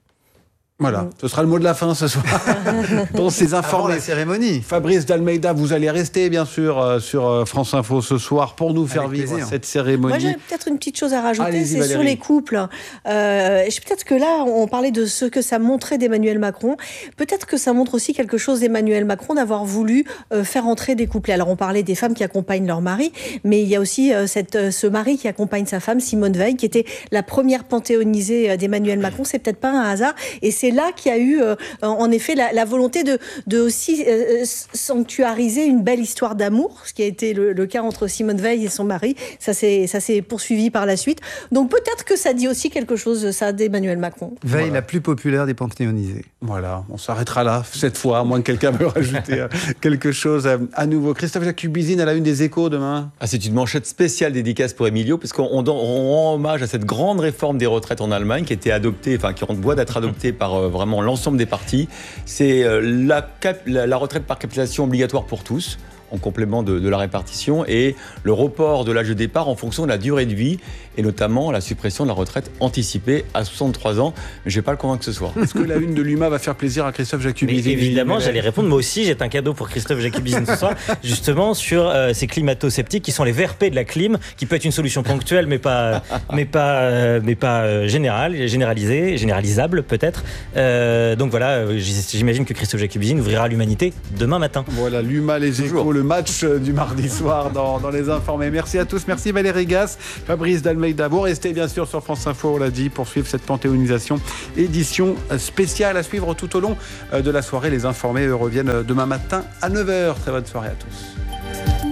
Voilà, ce sera le mot de la fin ce soir. Dans ces informés. Avant la cérémonie. Fabrice d'Almeida, vous allez rester bien sûr euh, sur euh, France Info ce soir pour nous faire Avec vivre plaisir. cette cérémonie. Moi j'ai peut-être une petite chose à rajouter, Allez-y, c'est Valérie. sur les couples. Euh, peut-être que là, on parlait de ce que ça montrait d'Emmanuel Macron. Peut-être que ça montre aussi quelque chose d'Emmanuel Macron d'avoir voulu euh, faire entrer des couplets. Alors on parlait des femmes qui accompagnent leur mari, mais il y a aussi euh, cette, euh, ce mari qui accompagne sa femme, Simone Veil, qui était la première panthéonisée euh, d'Emmanuel Macron. C'est peut-être pas un hasard. Et c'est là qu'il y a eu euh, en effet la, la volonté de, de aussi euh, sanctuariser une belle histoire d'amour, ce qui a été le, le cas entre Simone Veil et son mari. Ça s'est, ça s'est poursuivi par la suite. Donc peut-être que ça dit aussi quelque chose, ça, d'Emmanuel Macron. Veil, Voilà. la plus populaire des panthéonisés. Voilà, on s'arrêtera là cette fois, à moins que quelqu'un veuille rajouter quelque chose à nouveau. Christophe Jacubizine à la une des Échos demain. Ah, c'est une manchette spéciale dédicace pour Emilio, parce qu'on on, on rend hommage à cette grande réforme des retraites en Allemagne qui a été adoptée, enfin qui est en voie d'être adoptée par euh, vraiment l'ensemble des partis. C'est euh, la, cap, la, la retraite par capitalisation obligatoire pour tous, en complément de, de la répartition, et le report de l'âge de départ en fonction de la durée de vie, et notamment la suppression de la retraite anticipée à soixante-trois ans. Mais je ne vais pas le convaincre ce soir. Est-ce que la une de l'U M A va faire plaisir à Christophe Jacubizine? Évidemment, j'allais répondre. Moi aussi, j'ai un cadeau pour Christophe Jacubizine ce soir, justement sur euh, ces climato-sceptiques qui sont les V R P de la clim, qui peut être une solution ponctuelle, mais pas, mais pas, euh, mais pas euh, générale, généralisée, généralisable peut-être. Euh, donc voilà, j'imagine que Christophe Jacubizine ouvrira l'humanité demain matin. Voilà, l'U M A, les Échos, le match du mardi soir dans, dans Les Informés. Merci à tous, merci Valérie Gasse, Fabrice d'Almeida. Vous restez bien sûr sur France Info, on l'a dit, pour suivre cette panthéonisation, édition spéciale à suivre tout au long de la soirée. Les Informés eux, reviennent demain matin à neuf heures. Très bonne soirée à tous.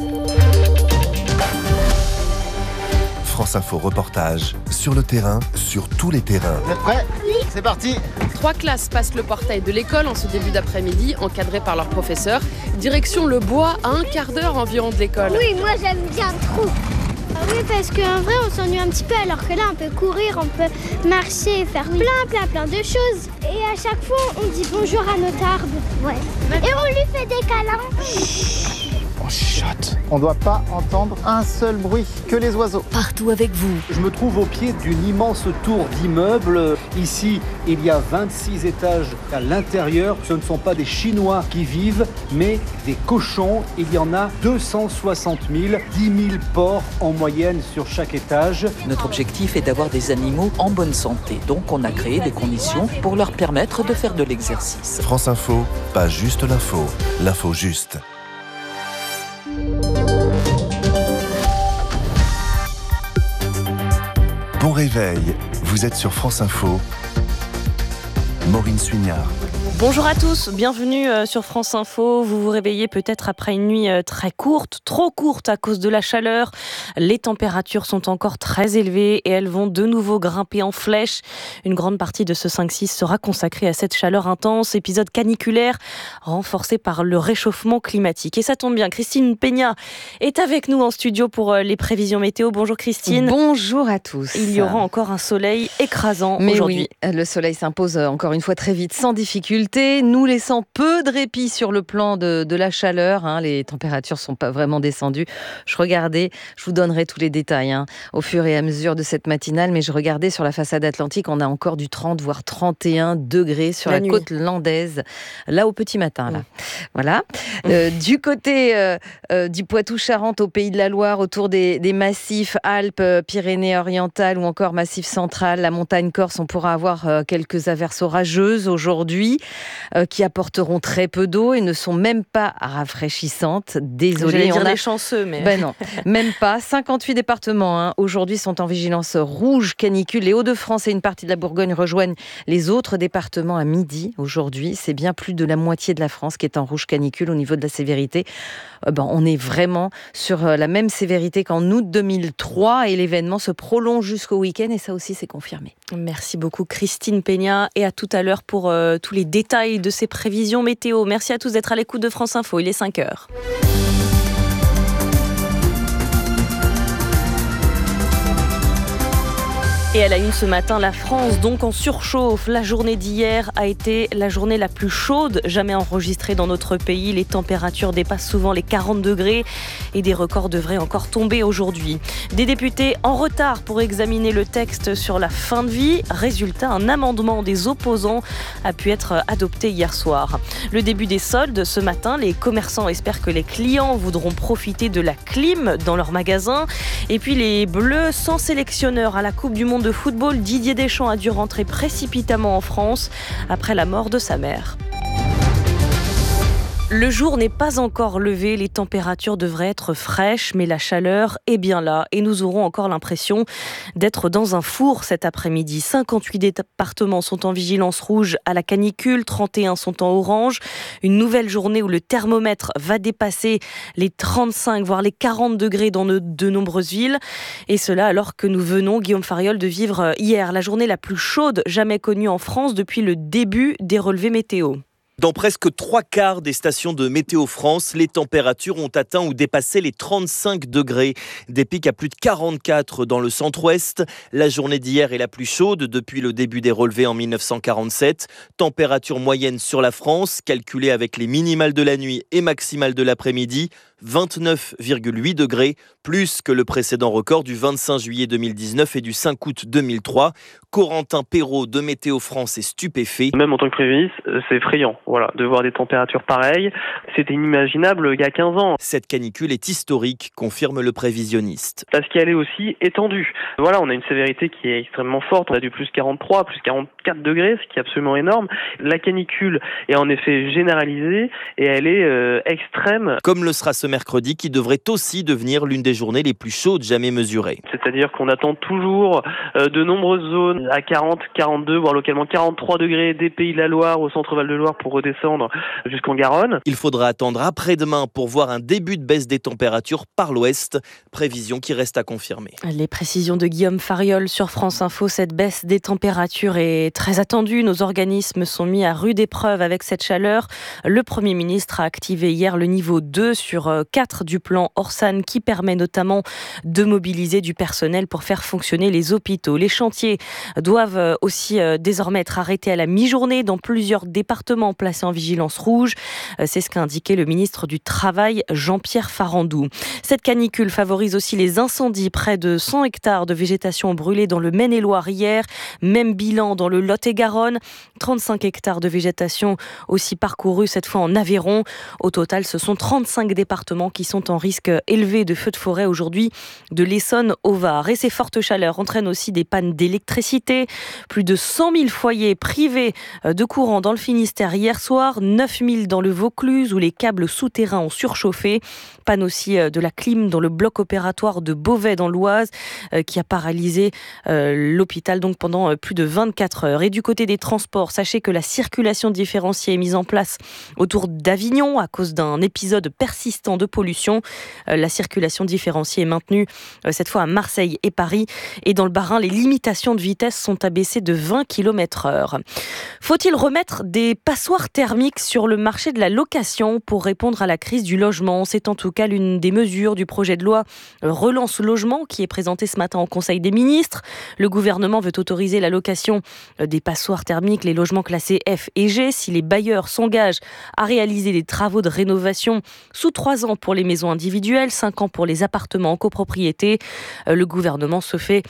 France Info reportage sur le terrain, sur tous les terrains. Vous êtes prêts ? Oui. C'est parti. Trois classes passent le portail de l'école en ce début d'après-midi, encadrées par leur professeur. Direction le bois, à un quart d'heure environ de l'école. Oui, moi j'aime bien trop. Ah oui, parce qu'en vrai, on s'ennuie un petit peu, alors que là, on peut courir, on peut marcher, faire plein, plein, plein de choses. Et à chaque fois, on dit bonjour à notre arbre. Ouais. Et on lui fait des câlins. Chut. On chuchote. On ne doit pas entendre un seul bruit, que les oiseaux. Partout avec vous. Je me trouve au pied d'une immense tour d'immeubles. Ici, il y a vingt-six étages à l'intérieur. Ce ne sont pas des Chinois qui vivent, mais des cochons. Il y en a deux cent soixante mille, dix mille porcs en moyenne sur chaque étage. Notre objectif est d'avoir des animaux en bonne santé. Donc on a créé des conditions pour leur permettre de faire de l'exercice. France Info, pas juste l'info, l'info juste. Bon réveil, vous êtes sur France Info. Maureen Suignard. Bonjour à tous, bienvenue sur France Info. Vous vous réveillez peut-être après une nuit très courte, trop courte à cause de la chaleur. Les températures sont encore très élevées et elles vont de nouveau grimper en flèche. Une grande partie de ce cinq six sera consacrée à cette chaleur intense, épisode caniculaire renforcé par le réchauffement climatique. Et ça tombe bien, Christine Peña est avec nous en studio pour les prévisions météo. Bonjour Christine. Bonjour à tous. Il y aura encore un soleil écrasant Mais aujourd'hui. Oui, le soleil s'impose encore une fois très vite, sans difficulté, nous laissant peu de répit sur le plan de, de la chaleur. Hein. Les températures sont pas vraiment descendues. Je regardais, je vous donnerai tous les détails hein, au fur et à mesure de cette matinale, mais je regardais sur la façade atlantique, on a encore du trente voire trente et un degrés sur la, la côte landaise, là au petit matin. Là. Mmh. Voilà. Euh, du côté euh, euh, du Poitou-Charentes au Pays de la Loire, autour des, des massifs Alpes, Pyrénées-Orientales ou encore Massif central, la montagne Corse, on pourra avoir euh, quelques averses orageuses aujourd'hui euh, qui apporteront très peu d'eau et ne sont même pas rafraîchissantes. Désolée. J'allais dire on a... les chanceux, mais... Ben non, même pas. cinquante-huit départements hein, aujourd'hui sont en vigilance rouge canicule. Les Hauts-de-France et une partie de la Bourgogne rejoignent les autres départements à midi aujourd'hui. C'est bien plus de la moitié de la France qui est en rouge canicule au niveau de la sévérité. Euh, ben, on est vraiment sur la même sévérité qu'en août deux mille trois et l'événement se prolonge jusqu'au week-end et ça aussi c'est confirmé. Merci beaucoup Christine Peña et à tout à l'heure pour euh, tous les détails de ces prévisions météo. Merci à tous d'être à l'écoute de France Info, il est cinq heures. Et à la une ce matin, la France donc en surchauffe. La journée d'hier a été la journée la plus chaude jamais enregistrée dans notre pays. Les températures dépassent souvent les quarante degrés et des records devraient encore tomber aujourd'hui. Des députés en retard pour examiner le texte sur la fin de vie. Résultat, un amendement des opposants a pu être adopté hier soir. Le début des soldes ce matin, les commerçants espèrent que les clients voudront profiter de la clim dans leurs magasins. Et puis les Bleus sans sélectionneur à la Coupe du Monde de football, Didier Deschamps a dû rentrer précipitamment en France après la mort de sa mère. Le jour n'est pas encore levé, les températures devraient être fraîches, mais la chaleur est bien là et nous aurons encore l'impression d'être dans un four cet après-midi. cinquante-huit départements sont en vigilance rouge à la canicule, trente et un sont en orange. Une nouvelle journée où le thermomètre va dépasser les trente-cinq voire les quarante degrés dans de nombreuses villes. Et cela alors que nous venons, Guillaume Fariol, de vivre hier la journée la plus chaude jamais connue en France depuis le début des relevés météo. Dans presque trois quarts des stations de Météo France, les températures ont atteint ou dépassé les trente-cinq degrés. Des pics à plus de quarante-quatre dans le centre-ouest. La journée d'hier est la plus chaude depuis le début des relevés en mille neuf cent quarante-sept. Température moyenne sur la France, calculée avec les minimales de la nuit et maximales de l'après-midi, vingt-neuf virgule huit degrés, plus que le précédent record du vingt-cinq juillet deux mille dix-neuf et du cinq août deux mille trois. Corentin Perrault de Météo France est stupéfait. Même en tant que prévisionniste, c'est effrayant. Voilà, de voir des températures pareilles, c'était inimaginable il y a quinze ans. Cette canicule est historique, confirme le prévisionniste. Parce qu'elle est aussi étendue. Voilà, on a une sévérité qui est extrêmement forte. On a du plus quarante-trois, plus quarante-quatre degrés, ce qui est absolument énorme. La canicule est en effet généralisée et elle est euh, extrême. Comme le sera ce mercredi, qui devrait aussi devenir l'une des journées les plus chaudes jamais mesurées. C'est-à-dire qu'on attend toujours euh, de nombreuses zones à quarante, quarante-deux, voire localement quarante-trois degrés des Pays de la Loire au centre Val-de-Loire pour redescendre jusqu'en Garonne. Il faudra attendre après-demain pour voir un début de baisse des températures par l'ouest, prévision qui reste à confirmer. Les précisions de Guillaume Fariol sur France Info, cette baisse des températures est très attendue. Nos organismes sont mis à rude épreuve avec cette chaleur. Le Premier ministre a activé hier le niveau deux sur quatre du plan Orsan qui permet notamment de mobiliser du personnel pour faire fonctionner les hôpitaux. Les chantiers doivent aussi désormais être arrêtés à la mi-journée dans plusieurs départements placés en vigilance rouge. C'est ce qu'a indiqué le ministre du Travail, Jean-Pierre Farandou. Cette canicule favorise aussi les incendies. Près de cent hectares de végétation brûlés dans le Maine-et-Loire hier. Même bilan dans le Lot-et-Garonne. trente-cinq hectares de végétation aussi parcourus, cette fois en Aveyron. Au total, ce sont trente-cinq départements départements qui sont en risque élevé de feux de forêt aujourd'hui, de l'Essonne au Var. Et ces fortes chaleurs entraînent aussi des pannes d'électricité. Plus de cent mille foyers privés de courant dans le Finistère hier soir, neuf mille dans le Vaucluse où les câbles souterrains ont surchauffé. Panne aussi de la clim dans le bloc opératoire de Beauvais dans l'Oise qui a paralysé l'hôpital donc pendant plus de vingt-quatre heures. Et du côté des transports, sachez que la circulation différenciée est mise en place autour d'Avignon à cause d'un épisode persistant de pollution. La circulation différenciée est maintenue cette fois à Marseille et Paris. Et dans le Bas-Rhin, les limitations de vitesse sont abaissées de vingt kilomètres heure. Faut-il remettre des passoires thermiques sur le marché de la location pour répondre à la crise du logement ? C'est en tout cas l'une des mesures du projet de loi Relance Logement qui est présenté ce matin au Conseil des ministres. Le gouvernement veut autoriser la location des passoires thermiques, les logements classés F et G, si les bailleurs s'engagent à réaliser des travaux de rénovation sous trois ans pour les maisons individuelles, cinq ans pour les appartements en copropriété. Le gouvernement se fait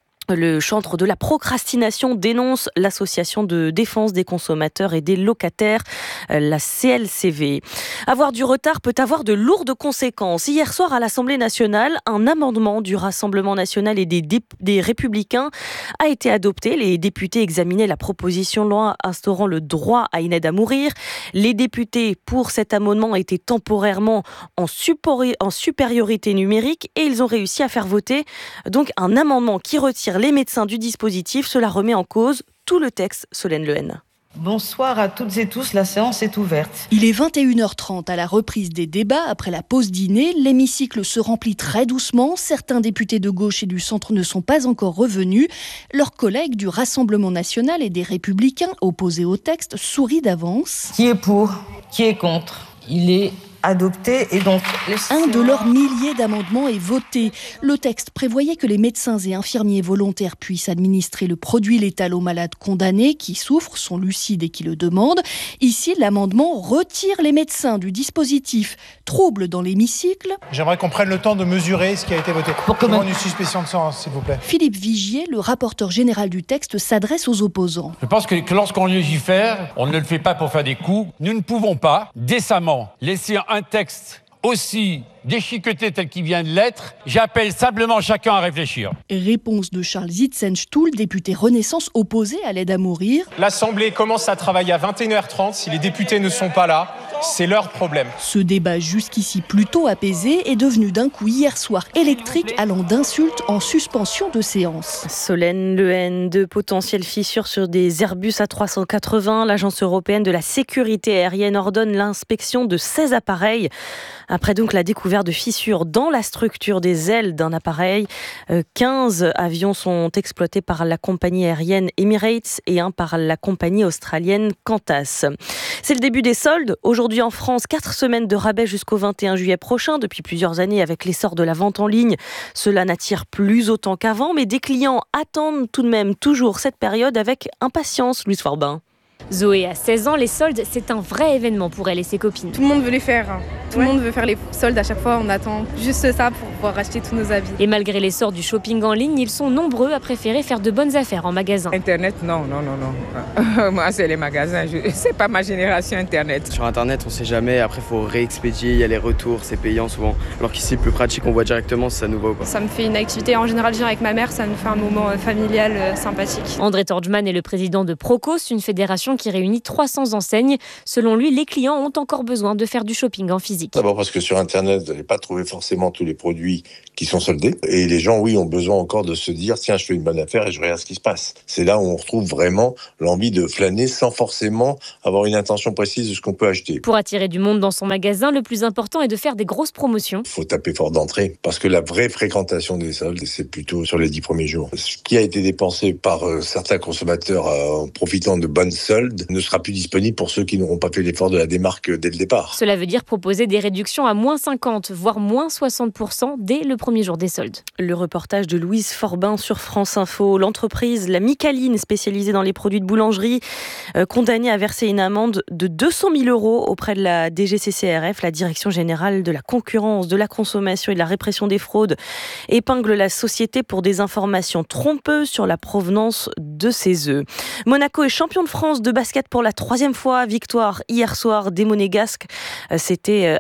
le chantre de la procrastination, dénonce l'association de défense des consommateurs et des locataires, la C L C V. Avoir du retard peut avoir de lourdes conséquences. Hier soir à l'Assemblée nationale, un amendement du Rassemblement national et des, dé- des Républicains a été adopté. Les députés examinaient la proposition de loi instaurant le droit à une aide à mourir. Les députés pour cet amendement étaient temporairement en, suppori- en supériorité numérique et ils ont réussi à faire voter donc un amendement qui retire les médecins du dispositif. Cela remet en cause tout le texte. Solène Lehen. Bonsoir à toutes et tous, la séance est ouverte. Il est vingt et une heures trente à la reprise des débats. Après la pause dîner, l'hémicycle se remplit très doucement. Certains députés de gauche et du centre ne sont pas encore revenus. Leurs collègues du Rassemblement national et des Républicains, opposés au texte, sourient d'avance. Qui est pour ? Qui est contre ? Il est adopté et donc... Un de leurs milliers d'amendements est voté. Le texte prévoyait que les médecins et infirmiers volontaires puissent administrer le produit létal aux malades condamnés qui souffrent, sont lucides et qui le demandent. Ici, l'amendement retire les médecins du dispositif. Trouble dans l'hémicycle. J'aimerais qu'on prenne le temps de mesurer ce qui a été voté. Pour Je demande une suspicion de séance, s'il vous plaît. Philippe Vigier, le rapporteur général du texte, s'adresse aux opposants. Je pense que, que lorsqu'on légifère, on ne le fait pas pour faire des coups. Nous ne pouvons pas décemment laisser un texte aussi déchiqueté tel qu'il vient de l'être. J'appelle simplement chacun à réfléchir. Réponse de Charles Zitzenstuhl, député Renaissance opposé à l'aide à mourir. L'Assemblée commence à travailler à vingt et une heures trente. Si les députés ne sont pas là, c'est leur problème. Ce débat jusqu'ici plutôt apaisé est devenu d'un coup hier soir électrique, allant d'insultes en suspension de séance. Solène Lehen, de potentielles fissures sur des Airbus A trois cent quatre-vingts. L'Agence européenne de la sécurité aérienne ordonne l'inspection de seize appareils. Après donc la découverte de fissures dans la structure des ailes d'un appareil, quinze avions sont exploités par la compagnie aérienne Emirates et un par la compagnie australienne Qantas. C'est le début des soldes. Aujourd'hui en France, quatre semaines de rabais jusqu'au vingt et un juillet prochain. Depuis plusieurs années, avec l'essor de la vente en ligne, cela n'attire plus autant qu'avant, mais des clients attendent tout de même toujours cette période avec impatience. Louise Forbin. Zoé a seize ans, les soldes, c'est un vrai événement pour elle et ses copines. Tout le monde veut les faire. Tout ouais. le monde veut faire les soldes à chaque fois. On attend juste ça pour pouvoir acheter tous nos habits. Et malgré l'essor du shopping en ligne, ils sont nombreux à préférer faire de bonnes affaires en magasin. Internet, non, non, non, non. Moi, c'est les magasins. Je... C'est pas ma génération Internet. Sur Internet, on sait jamais. Après, il faut réexpédier. Il y a les retours, c'est payant souvent. Alors qu'ici, plus pratique, on voit directement si ça nous va ou pas. Ça me fait une activité. En général, je viens avec ma mère. Ça nous fait un moment familial euh, sympathique. André Torgman est le président de Procos, une fédération qui réunit trois cents enseignes. Selon lui, les clients ont encore besoin de faire du shopping en physique. D'abord parce que sur Internet, vous n'allez pas trouver forcément tous les produits qui sont soldés. Et les gens, oui, ont besoin encore de se dire, tiens, je fais une bonne affaire et je regarde ce qui se passe. C'est là où on retrouve vraiment l'envie de flâner sans forcément avoir une intention précise de ce qu'on peut acheter. Pour attirer du monde dans son magasin, le plus important est de faire des grosses promotions. Il faut taper fort d'entrée parce que la vraie fréquentation des soldes, c'est plutôt sur les dix premiers jours. Ce qui a été dépensé par euh, certains consommateurs euh, en profitant de bonnes soldes ne sera plus disponible pour ceux qui n'auront pas fait l'effort de la démarque dès le départ. Cela veut dire proposer des réductions à moins cinquante, voire moins soixante pour cent dès le premier jour des soldes. Le reportage de Louise Forbin sur France Info. L'entreprise La Micaline, spécialisée dans les produits de boulangerie, euh, condamnée à verser une amende de deux cent mille euros auprès de la D G C C R F, la Direction Générale de la Concurrence, de la Consommation et de la Répression des Fraudes, épingle la société pour des informations trompeuses sur la provenance de ses œufs. Monaco est champion de France de basket pour la troisième fois. Victoire hier soir des Monégasques. C'était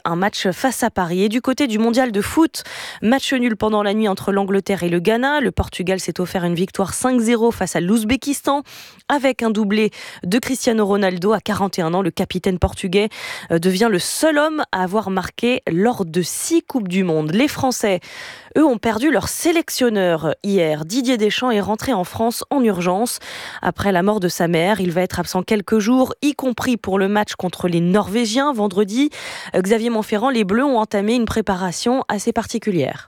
un match face à Paris. Et du côté du mondial de foot, match nul pendant la nuit entre l'Angleterre et le Ghana. Le Portugal s'est offert une victoire cinq zéro face à l'Ouzbékistan avec un doublé de Cristiano Ronaldo. À quarante et un ans, le capitaine portugais devient le seul homme à avoir marqué lors de six Coupes du Monde. Les Français, eux, ont perdu leur sélectionneur hier. Didier Deschamps est rentré en France en urgence. Après la mort de sa mère, il va être absent quelques jours, y compris pour le match contre les Norvégiens vendredi. Xavier Monferrand, les Bleus ont entamé une préparation assez particulière.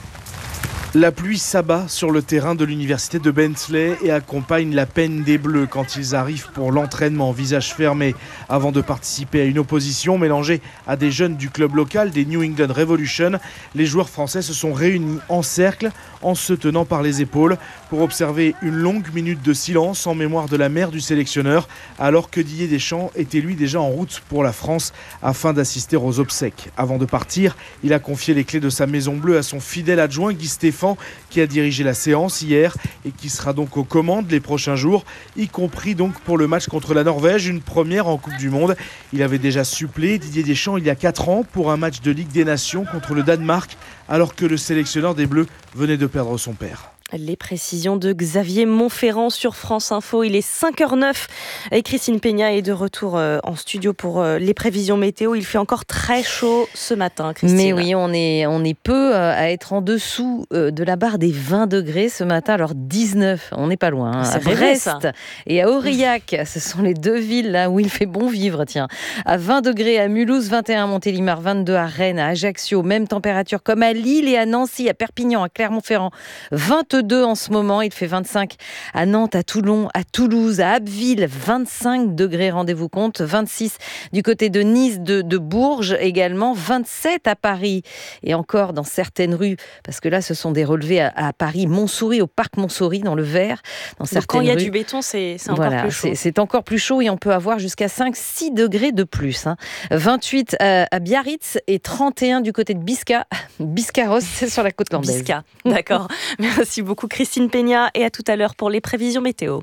La pluie s'abat sur le terrain de l'université de Bentley et accompagne la peine des Bleus quand ils arrivent pour l'entraînement, visage fermé, avant de participer à une opposition mélangée à des jeunes du club local des New England Revolution. Les joueurs français se sont réunis en cercle en se tenant par les épaules pour observer une longue minute de silence en mémoire de la mère du sélectionneur, alors que Didier Deschamps était lui déjà en route pour la France afin d'assister aux obsèques. Avant de partir, il a confié les clés de sa maison bleue à son fidèle adjoint Guy Stéphane, qui a dirigé la séance hier et qui sera donc aux commandes les prochains jours, y compris donc pour le match contre la Norvège, une première en Coupe du Monde. Il avait déjà suppléé Didier Deschamps il y a quatre ans pour un match de Ligue des Nations contre le Danemark, alors que le sélectionneur des Bleus venait de perdre son père. Les précisions de Xavier Monferrand sur France Info. Il est cinq heures zéro neuf et Christine Peña est de retour en studio pour les prévisions météo. Il fait encore très chaud ce matin, Christine. Mais oui, on est, on est peu à être en dessous de la barre des vingt degrés ce matin. Alors dix-neuf, on n'est pas loin. Hein. C'est à Brest ça. Et à Aurillac, ce sont les deux villes là où il fait bon vivre. Tiens, à vingt degrés à Mulhouse, vingt et un à Montélimar, vingt-deux à Rennes, à Ajaccio, même température comme à Lille et à Nancy, à Perpignan, à Clermont-Ferrand, vingt-deux en ce moment, il fait vingt-cinq à Nantes, à Toulon, à Toulouse, à Abbeville, vingt-cinq degrés, rendez-vous compte, vingt-six du côté de Nice, de, de Bourges également, vingt-sept à Paris et encore dans certaines rues, parce que là ce sont des relevés à, à Paris, Montsouris, au parc Montsouris dans le Vert. Dans certaines quand il y a rues, du béton, c'est, c'est encore voilà, plus chaud. C'est, c'est encore plus chaud et on peut avoir jusqu'à cinq à six degrés de plus. Hein. vingt-huit à, à Biarritz et trente et un du côté de Bisca, Biscarrosse, c'est sur la côte landaise. Bisca, d'accord. Merci beaucoup Christine Peña et à tout à l'heure pour les prévisions météo.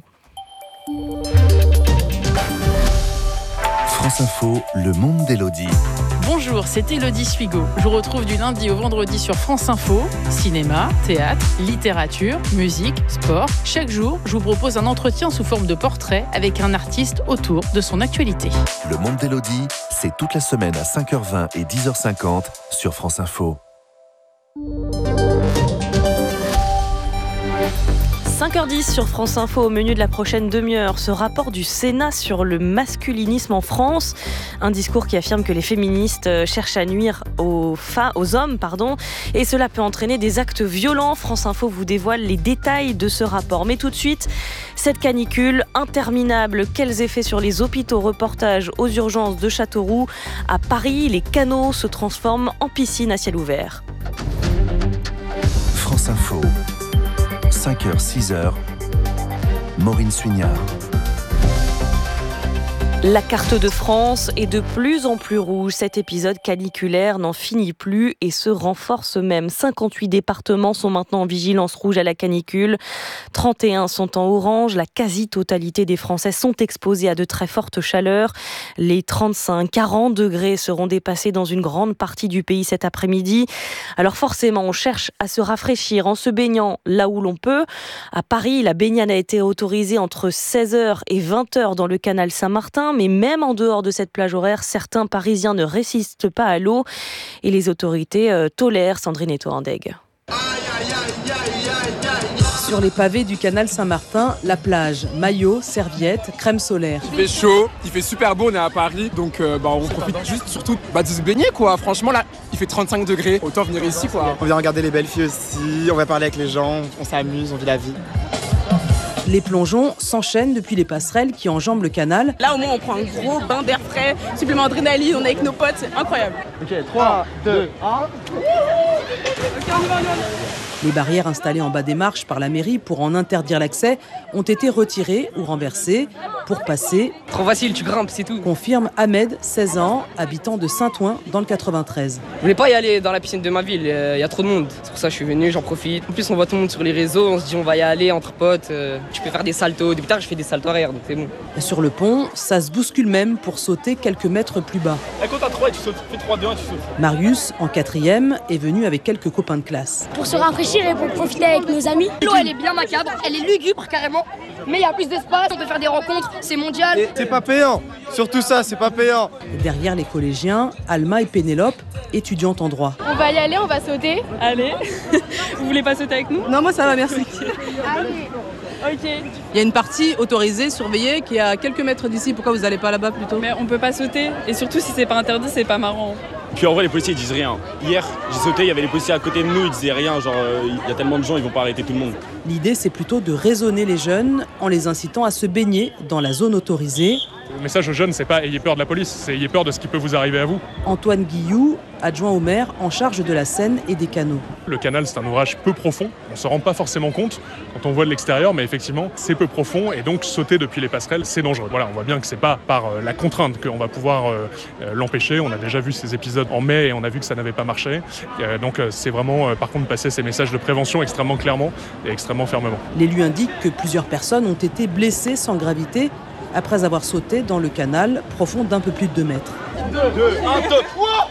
France Info, le monde d'Élodie. Bonjour, c'est Élodie Suigo. Je vous retrouve du lundi au vendredi sur France Info. Cinéma, théâtre, littérature, musique, sport. Chaque jour, je vous propose un entretien sous forme de portrait avec un artiste autour de son actualité. Le monde d'Élodie, c'est toute la semaine à cinq heures vingt et dix heures cinquante sur France Info. cinq heures dix sur France Info, au menu de la prochaine demi-heure, ce rapport du Sénat sur le masculinisme en France. Un discours qui affirme que les féministes cherchent à nuire aux, fa- aux hommes, pardon, et cela peut entraîner des actes violents. France Info vous dévoile les détails de ce rapport. Mais tout de suite, cette canicule interminable, quels effets sur les hôpitaux? Reportage aux urgences de Châteauroux. À Paris, les canaux se transforment en piscines à ciel ouvert. France Info. cinq heures, six heures, Maureen Suignard. La carte de France est de plus en plus rouge. Cet épisode caniculaire n'en finit plus et se renforce même. cinquante-huit départements sont maintenant en vigilance rouge à la canicule. trente et un sont en orange. La quasi-totalité des Français sont exposés à de très fortes chaleurs. Les trente-cinq à quarante degrés seront dépassés dans une grande partie du pays cet après-midi. Alors forcément, on cherche à se rafraîchir en se baignant là où l'on peut. À Paris, la baignade a été autorisée entre seize heures et vingt heures dans le canal Saint-Martin. Mais même en dehors de cette plage horaire, certains Parisiens ne résistent pas à l'eau et les autorités euh, tolèrent. Sandrine Eto-Andeg. Sur les pavés du canal Saint-Martin, la plage, maillot, serviette, crème solaire. Il fait chaud, il fait super beau, on est à Paris, donc euh, bah, on profite juste surtout bah, de se baigner quoi. Franchement là, il fait trente-cinq degrés, autant venir ici quoi. On vient regarder les belles filles aussi, on va parler avec les gens, on s'amuse, on vit la vie. Les plongeons s'enchaînent depuis les passerelles qui enjambent le canal. Là au moins on prend un gros bain d'air frais, supplément d'adrénaline, on est avec nos potes, c'est incroyable. Ok, trois, deux, un. Ok, on y va, on y va. Les barrières installées en bas des marches par la mairie pour en interdire l'accès ont été retirées ou renversées pour passer. Trop facile, tu grimpes, c'est tout. Confirme Ahmed, seize ans, habitant de Saint-Ouen dans le quatre-vingt-treize. Je voulais pas y aller dans la piscine de ma ville, il y a trop de monde. C'est pour ça que je suis venu, j'en profite. En plus, on voit tout le monde sur les réseaux, on se dit on va y aller entre potes. Euh, tu peux faire des saltos. Depuis tard, je fais des saltos arrière, donc c'est bon. Sur le pont, ça se bouscule même pour sauter quelques mètres plus bas. Et quand t'as trois, tu sautes. Fais trois, deux, un, tu sautes. Marius, en quatrième, est venu avec quelques copains de classe. Pour se rafraîchir et pour profiter avec nos amis. L'eau, elle est bien macabre, elle est lugubre carrément, mais il y a plus d'espace, on peut faire des rencontres, c'est mondial. Et c'est pas payant, surtout ça, c'est pas payant. Derrière les collégiens, Alma et Pénélope, étudiantes en droit. On va y aller, on va sauter. Allez, vous voulez pas sauter avec nous? Non, moi ça va, merci. Allez. Ok. Il y a une partie autorisée, surveillée, qui est à quelques mètres d'ici. Pourquoi vous n'allez pas là-bas plutôt? Mais on peut pas sauter, et surtout si c'est pas interdit, c'est pas marrant. Puis en vrai, les policiers ils disent rien. Hier, j'ai sauté, il y avait les policiers à côté de nous, ils disaient rien. Genre, il euh, y a tellement de gens, ils vont pas arrêter tout le monde. L'idée, c'est plutôt de raisonner les jeunes en les incitant à se baigner dans la zone autorisée. Le message aux jeunes, c'est pas ayez peur de la police, c'est ayez peur de ce qui peut vous arriver à vous. Antoine Guilloux, adjoint au maire en charge de la Seine et des canaux. Le canal, c'est un ouvrage peu profond. On ne se rend pas forcément compte quand on voit de l'extérieur, mais effectivement, c'est peu profond et donc sauter depuis les passerelles, c'est dangereux. Voilà, on voit bien que c'est pas par euh, la contrainte qu'on va pouvoir euh, euh, l'empêcher. On a déjà vu ces épisodes en mai et on a vu que ça n'avait pas marché. Euh, donc euh, c'est vraiment, euh, par contre, passer ces messages de prévention extrêmement clairement et extrêmement fermement. L'élu indique que plusieurs personnes ont été blessées sans gravité après avoir sauté dans le canal profond d'un peu plus de deux mètres. deux, deux, un, deux.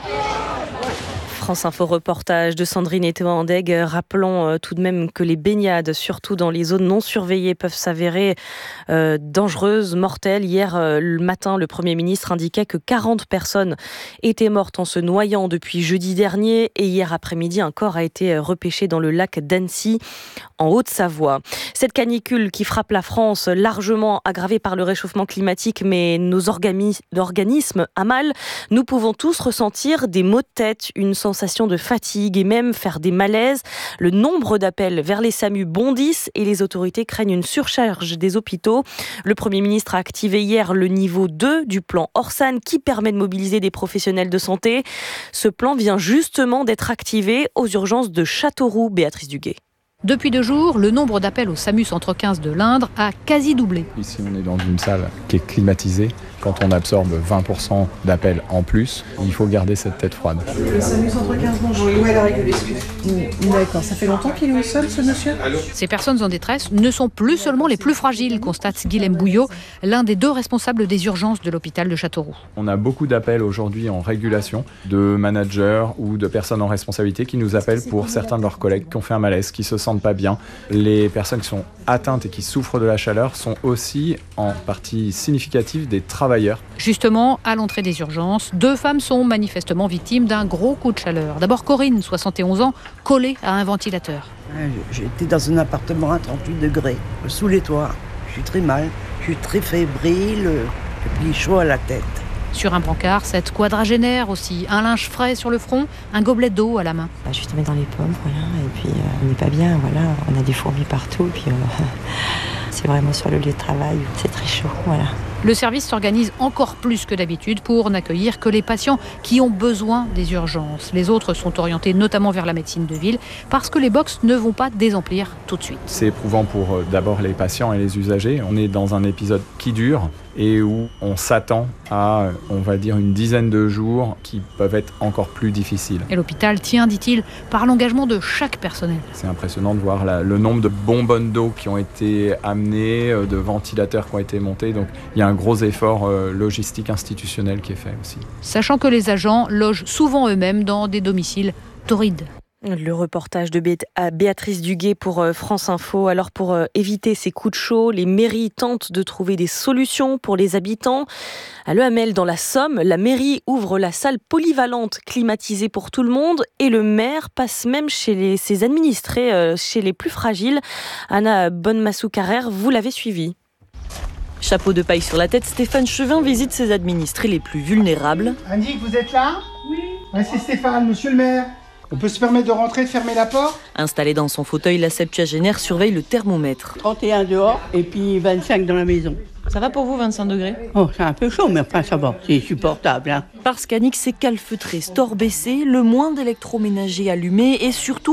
France Info reportage de Sandrine Etouandeg. Rappelons euh, tout de même que les baignades, surtout dans les zones non surveillées, peuvent s'avérer euh, dangereuses, mortelles. Hier euh, le matin, le Premier ministre indiquait que quarante personnes étaient mortes en se noyant depuis jeudi dernier. Et hier après-midi, un corps a été repêché dans le lac d'Annecy, en Haute-Savoie. Cette canicule qui frappe la France, largement aggravée par le réchauffement climatique, mais nos organi- organismes à mal, nous pouvons tous ressentir des maux de tête, une sensation de fatigue et même faire des malaises. Le nombre d'appels vers les SAMU bondissent et les autorités craignent une surcharge des hôpitaux. Le Premier ministre a activé hier le niveau deux du plan Orsan qui permet de mobiliser des professionnels de santé. Ce plan vient justement d'être activé aux urgences de Châteauroux, Béatrice Duguay. Depuis deux jours, le nombre d'appels au SAMU Centre quinze de l'Indre a quasi doublé. Ici, on est dans une salle qui est climatisée. Quand on absorbe vingt pour cent d'appels en plus, il faut garder cette tête froide. Le SAMU Centre quinze, bonjour. Oui, la règle, excuse. D'accord, ça fait longtemps qu'il est au sol, ce monsieur? Ces personnes en détresse ne sont plus seulement les plus fragiles, constate Guilhem Bouillot, l'un des deux responsables des urgences de l'hôpital de Châteauroux. On a beaucoup d'appels aujourd'hui en régulation de managers ou de personnes en responsabilité qui nous appellent pour certains de leurs collègues qui ont fait un malaise, qui se sentent pas bien. Les personnes qui sont atteintes et qui souffrent de la chaleur sont aussi en partie significative des travailleurs. Justement, à l'entrée des urgences, deux femmes sont manifestement victimes d'un gros coup de chaleur. D'abord Corinne, soixante et onze ans, collée à un ventilateur. J'étais dans un appartement à trente-huit degrés, sous les toits. Je suis très mal, je suis très fébrile, et puis chaud à la tête. Sur un brancard, cette quadragénaire aussi, un linge frais sur le front, un gobelet d'eau à la main. Je suis tombée dans les pommes, voilà, et puis euh, on n'est pas bien, voilà, on a des fourmis partout, puis euh, c'est vraiment sur le lieu de travail, c'est très chaud, voilà. Le service s'organise encore plus que d'habitude pour n'accueillir que les patients qui ont besoin des urgences. Les autres sont orientés notamment vers la médecine de ville parce que les box ne vont pas désemplir tout de suite. C'est éprouvant pour euh, d'abord les patients et les usagers. On est dans un épisode qui dure et où on s'attend à, on va dire, une dizaine de jours qui peuvent être encore plus difficiles. Et l'hôpital tient, dit-il, par l'engagement de chaque personnel. C'est impressionnant de voir la, le nombre de bonbonnes d'eau qui ont été amenées, de ventilateurs qui ont été montés. Donc il y a un gros effort euh, logistique institutionnel qui est fait aussi. Sachant que les agents logent souvent eux-mêmes dans des domiciles torrides. Le reportage de Béatrice Duguay pour France Info. Alors pour éviter ces coups de chaud, les mairies tentent de trouver des solutions pour les habitants. À Le Hamel dans la Somme, la mairie ouvre la salle polyvalente climatisée pour tout le monde et le maire passe même chez les, ses administrés, euh, chez les plus fragiles. Anna Bonmassou-Carrère, vous l'avez suivi. Chapeau de paille sur la tête, Stéphane Chevin visite ses administrés les plus vulnérables. Annick, vous êtes là? Oui. Ouais, c'est Stéphane, monsieur le maire. On peut se permettre de rentrer et de fermer la porte? Installée dans son fauteuil, la septuagénaire surveille le thermomètre. trente et un dehors et puis vingt-cinq dans la maison. Ça va pour vous, vingt-cinq degrés? Oh, c'est un peu chaud, mais enfin ça va, c'est supportable. Hein. Parce qu'Annick s'est calfeutrée, store baissé, le moins d'électroménager allumé et surtout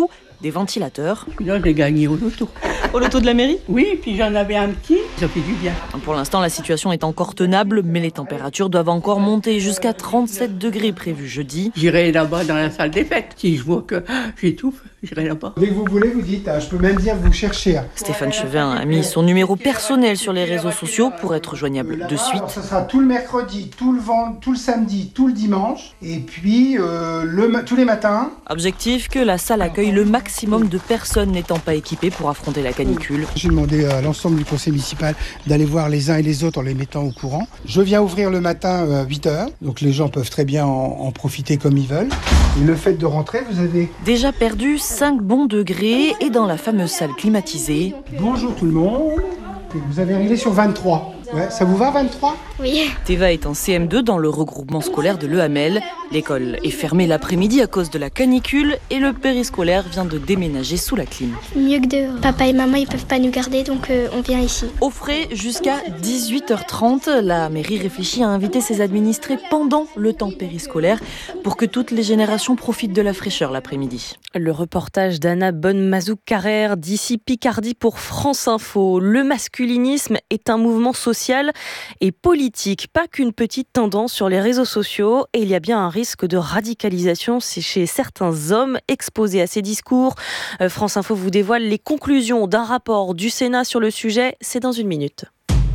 des ventilateurs. Là, j'ai gagné au loto. Au loto de la mairie ? Oui, puis j'en avais un petit, ça fait du bien. Pour l'instant, la situation est encore tenable, mais les températures doivent encore monter jusqu'à trente-sept degrés prévus jeudi. J'irai là-bas dans la salle des fêtes. Si je vois que j'étouffe, j'irai là-bas. Dès que vous voulez, vous dites, je peux même dire vous cherchez. Stéphane Chevin a mis son numéro personnel sur les réseaux sociaux pour être joignable de suite. Ça sera tout le mercredi, tout le vent, tout le samedi, tout le dimanche, et puis euh, le, tous les matins. Objectif, que la salle accueille le maximum de personnes n'étant pas équipées pour affronter la canicule. J'ai demandé à l'ensemble du conseil municipal d'aller voir les uns et les autres en les mettant au courant. Je viens ouvrir le matin à huit heures, donc les gens peuvent très bien en, en profiter comme ils veulent. Et le fait de rentrer, vous avez... Déjà perdu cinq bons degrés et dans la fameuse salle climatisée. Bonjour tout le monde. Et vous avez réglé sur vingt-trois. Ouais, ça vous va vingt-trois ? Oui. Théva est en C M deux dans le regroupement scolaire de Le Hamel. L'école est fermée l'après-midi à cause de la canicule et le périscolaire vient de déménager sous la clim. Mieux que dehors. Papa et maman, ils peuvent pas nous garder, donc euh, on vient ici. Au frais jusqu'à dix-huit heures trente, la mairie réfléchit à inviter ses administrés pendant le temps périscolaire pour que toutes les générations profitent de la fraîcheur l'après-midi. Le reportage d'Anna Bonne-Mazouk-Carrère d'ici Picardie pour France Info. Le masculinisme est un mouvement social et politique, pas qu'une petite tendance sur les réseaux sociaux, et il y a bien un risque de radicalisation chez certains hommes exposés à ces discours. Euh, France Info vous dévoile les conclusions d'un rapport du Sénat sur le sujet, c'est dans une minute.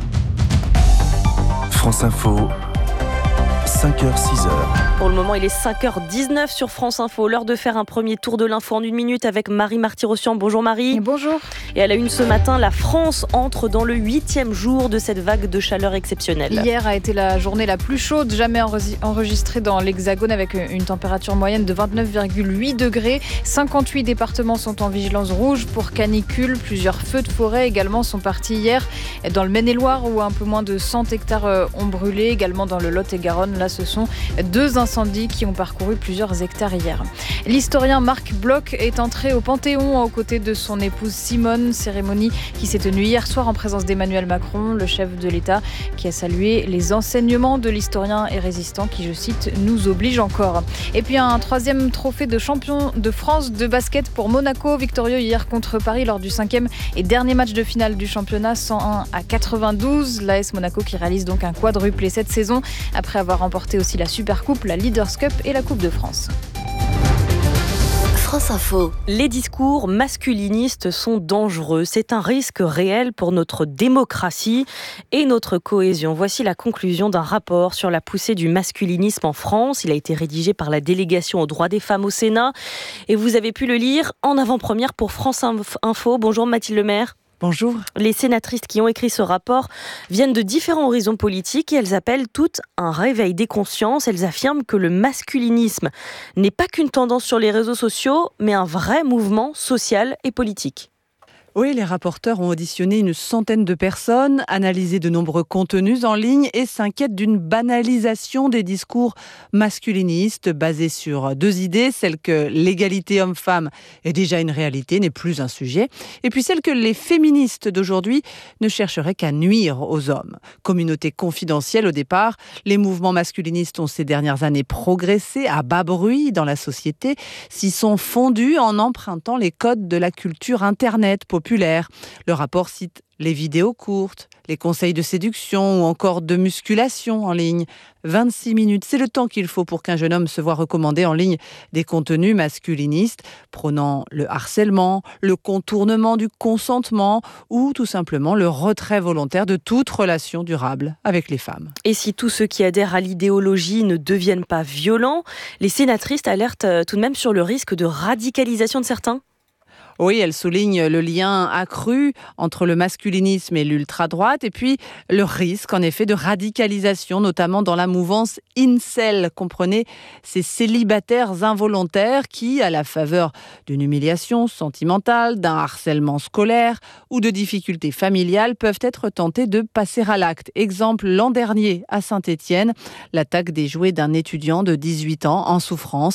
France Info, cinq heures six heures. Pour le moment, il est cinq heures dix-neuf sur France Info. L'heure de faire un premier tour de l'info en une minute avec Marie Marty-Rossian. Bonjour Marie. Et bonjour. Et à la une ce matin, la France entre dans le huitième jour de cette vague de chaleur exceptionnelle. Hier a été la journée la plus chaude jamais enregistrée dans l'Hexagone avec une température moyenne de vingt-neuf virgule huit degrés. cinquante-huit départements sont en vigilance rouge pour canicule. Plusieurs feux de forêt également sont partis hier dans le Maine-et-Loire où un peu moins de cent hectares ont brûlé. Également dans le Lot-et-Garonne, là ce sont deux incendies qui ont parcouru plusieurs hectares hier. L'historien Marc Bloch est entré au Panthéon aux côtés de son épouse Simone, cérémonie qui s'est tenue hier soir en présence d'Emmanuel Macron, le chef de l'État, qui a salué les enseignements de l'historien et résistant qui, je cite, nous oblige encore. Et puis un troisième trophée de champion de France de basket pour Monaco, victorieux hier contre Paris lors du cinquième et dernier match de finale du championnat, cent un à quatre-vingt-douze. L'A S Monaco qui réalise donc un quadruplé cette saison après avoir remporté aussi la Supercoupe, la Leaders Cup et la Coupe de France. France Info. Les discours masculinistes sont dangereux. C'est un risque réel pour notre démocratie et notre cohésion. Voici la conclusion d'un rapport sur la poussée du masculinisme en France. Il a été rédigé par la délégation aux droits des femmes au Sénat et vous avez pu le lire en avant-première pour France Info. Bonjour Mathilde Lemaire. Bonjour. Les sénatrices qui ont écrit ce rapport viennent de différents horizons politiques et elles appellent toutes un réveil des consciences. Elles affirment que le masculinisme n'est pas qu'une tendance sur les réseaux sociaux, mais un vrai mouvement social et politique. Oui, les rapporteurs ont auditionné une centaine de personnes, analysé de nombreux contenus en ligne et s'inquiètent d'une banalisation des discours masculinistes basés sur deux idées, celle que l'égalité homme-femme est déjà une réalité, n'est plus un sujet, et puis celle que les féministes d'aujourd'hui ne chercheraient qu'à nuire aux hommes. Communauté confidentielle au départ, les mouvements masculinistes ont ces dernières années progressé à bas bruit dans la société, s'y sont fondus en empruntant les codes de la culture Internet populaire. Le rapport cite les vidéos courtes, les conseils de séduction ou encore de musculation en ligne. vingt-six minutes, c'est le temps qu'il faut pour qu'un jeune homme se voit recommander en ligne des contenus masculinistes, prônant le harcèlement, le contournement du consentement ou tout simplement le retrait volontaire de toute relation durable avec les femmes. Et si tous ceux qui adhèrent à l'idéologie ne deviennent pas violents, les sénatrices alertent tout de même sur le risque de radicalisation de certains ? Oui, elle souligne le lien accru entre le masculinisme et l'ultra-droite et puis le risque en effet de radicalisation, notamment dans la mouvance incel. Comprenez ces célibataires involontaires qui, à la faveur d'une humiliation sentimentale, d'un harcèlement scolaire ou de difficultés familiales, peuvent être tentés de passer à l'acte. Exemple l'an dernier à Saint-Étienne, l'attaque des jouets d'un étudiant de dix-huit ans en souffrance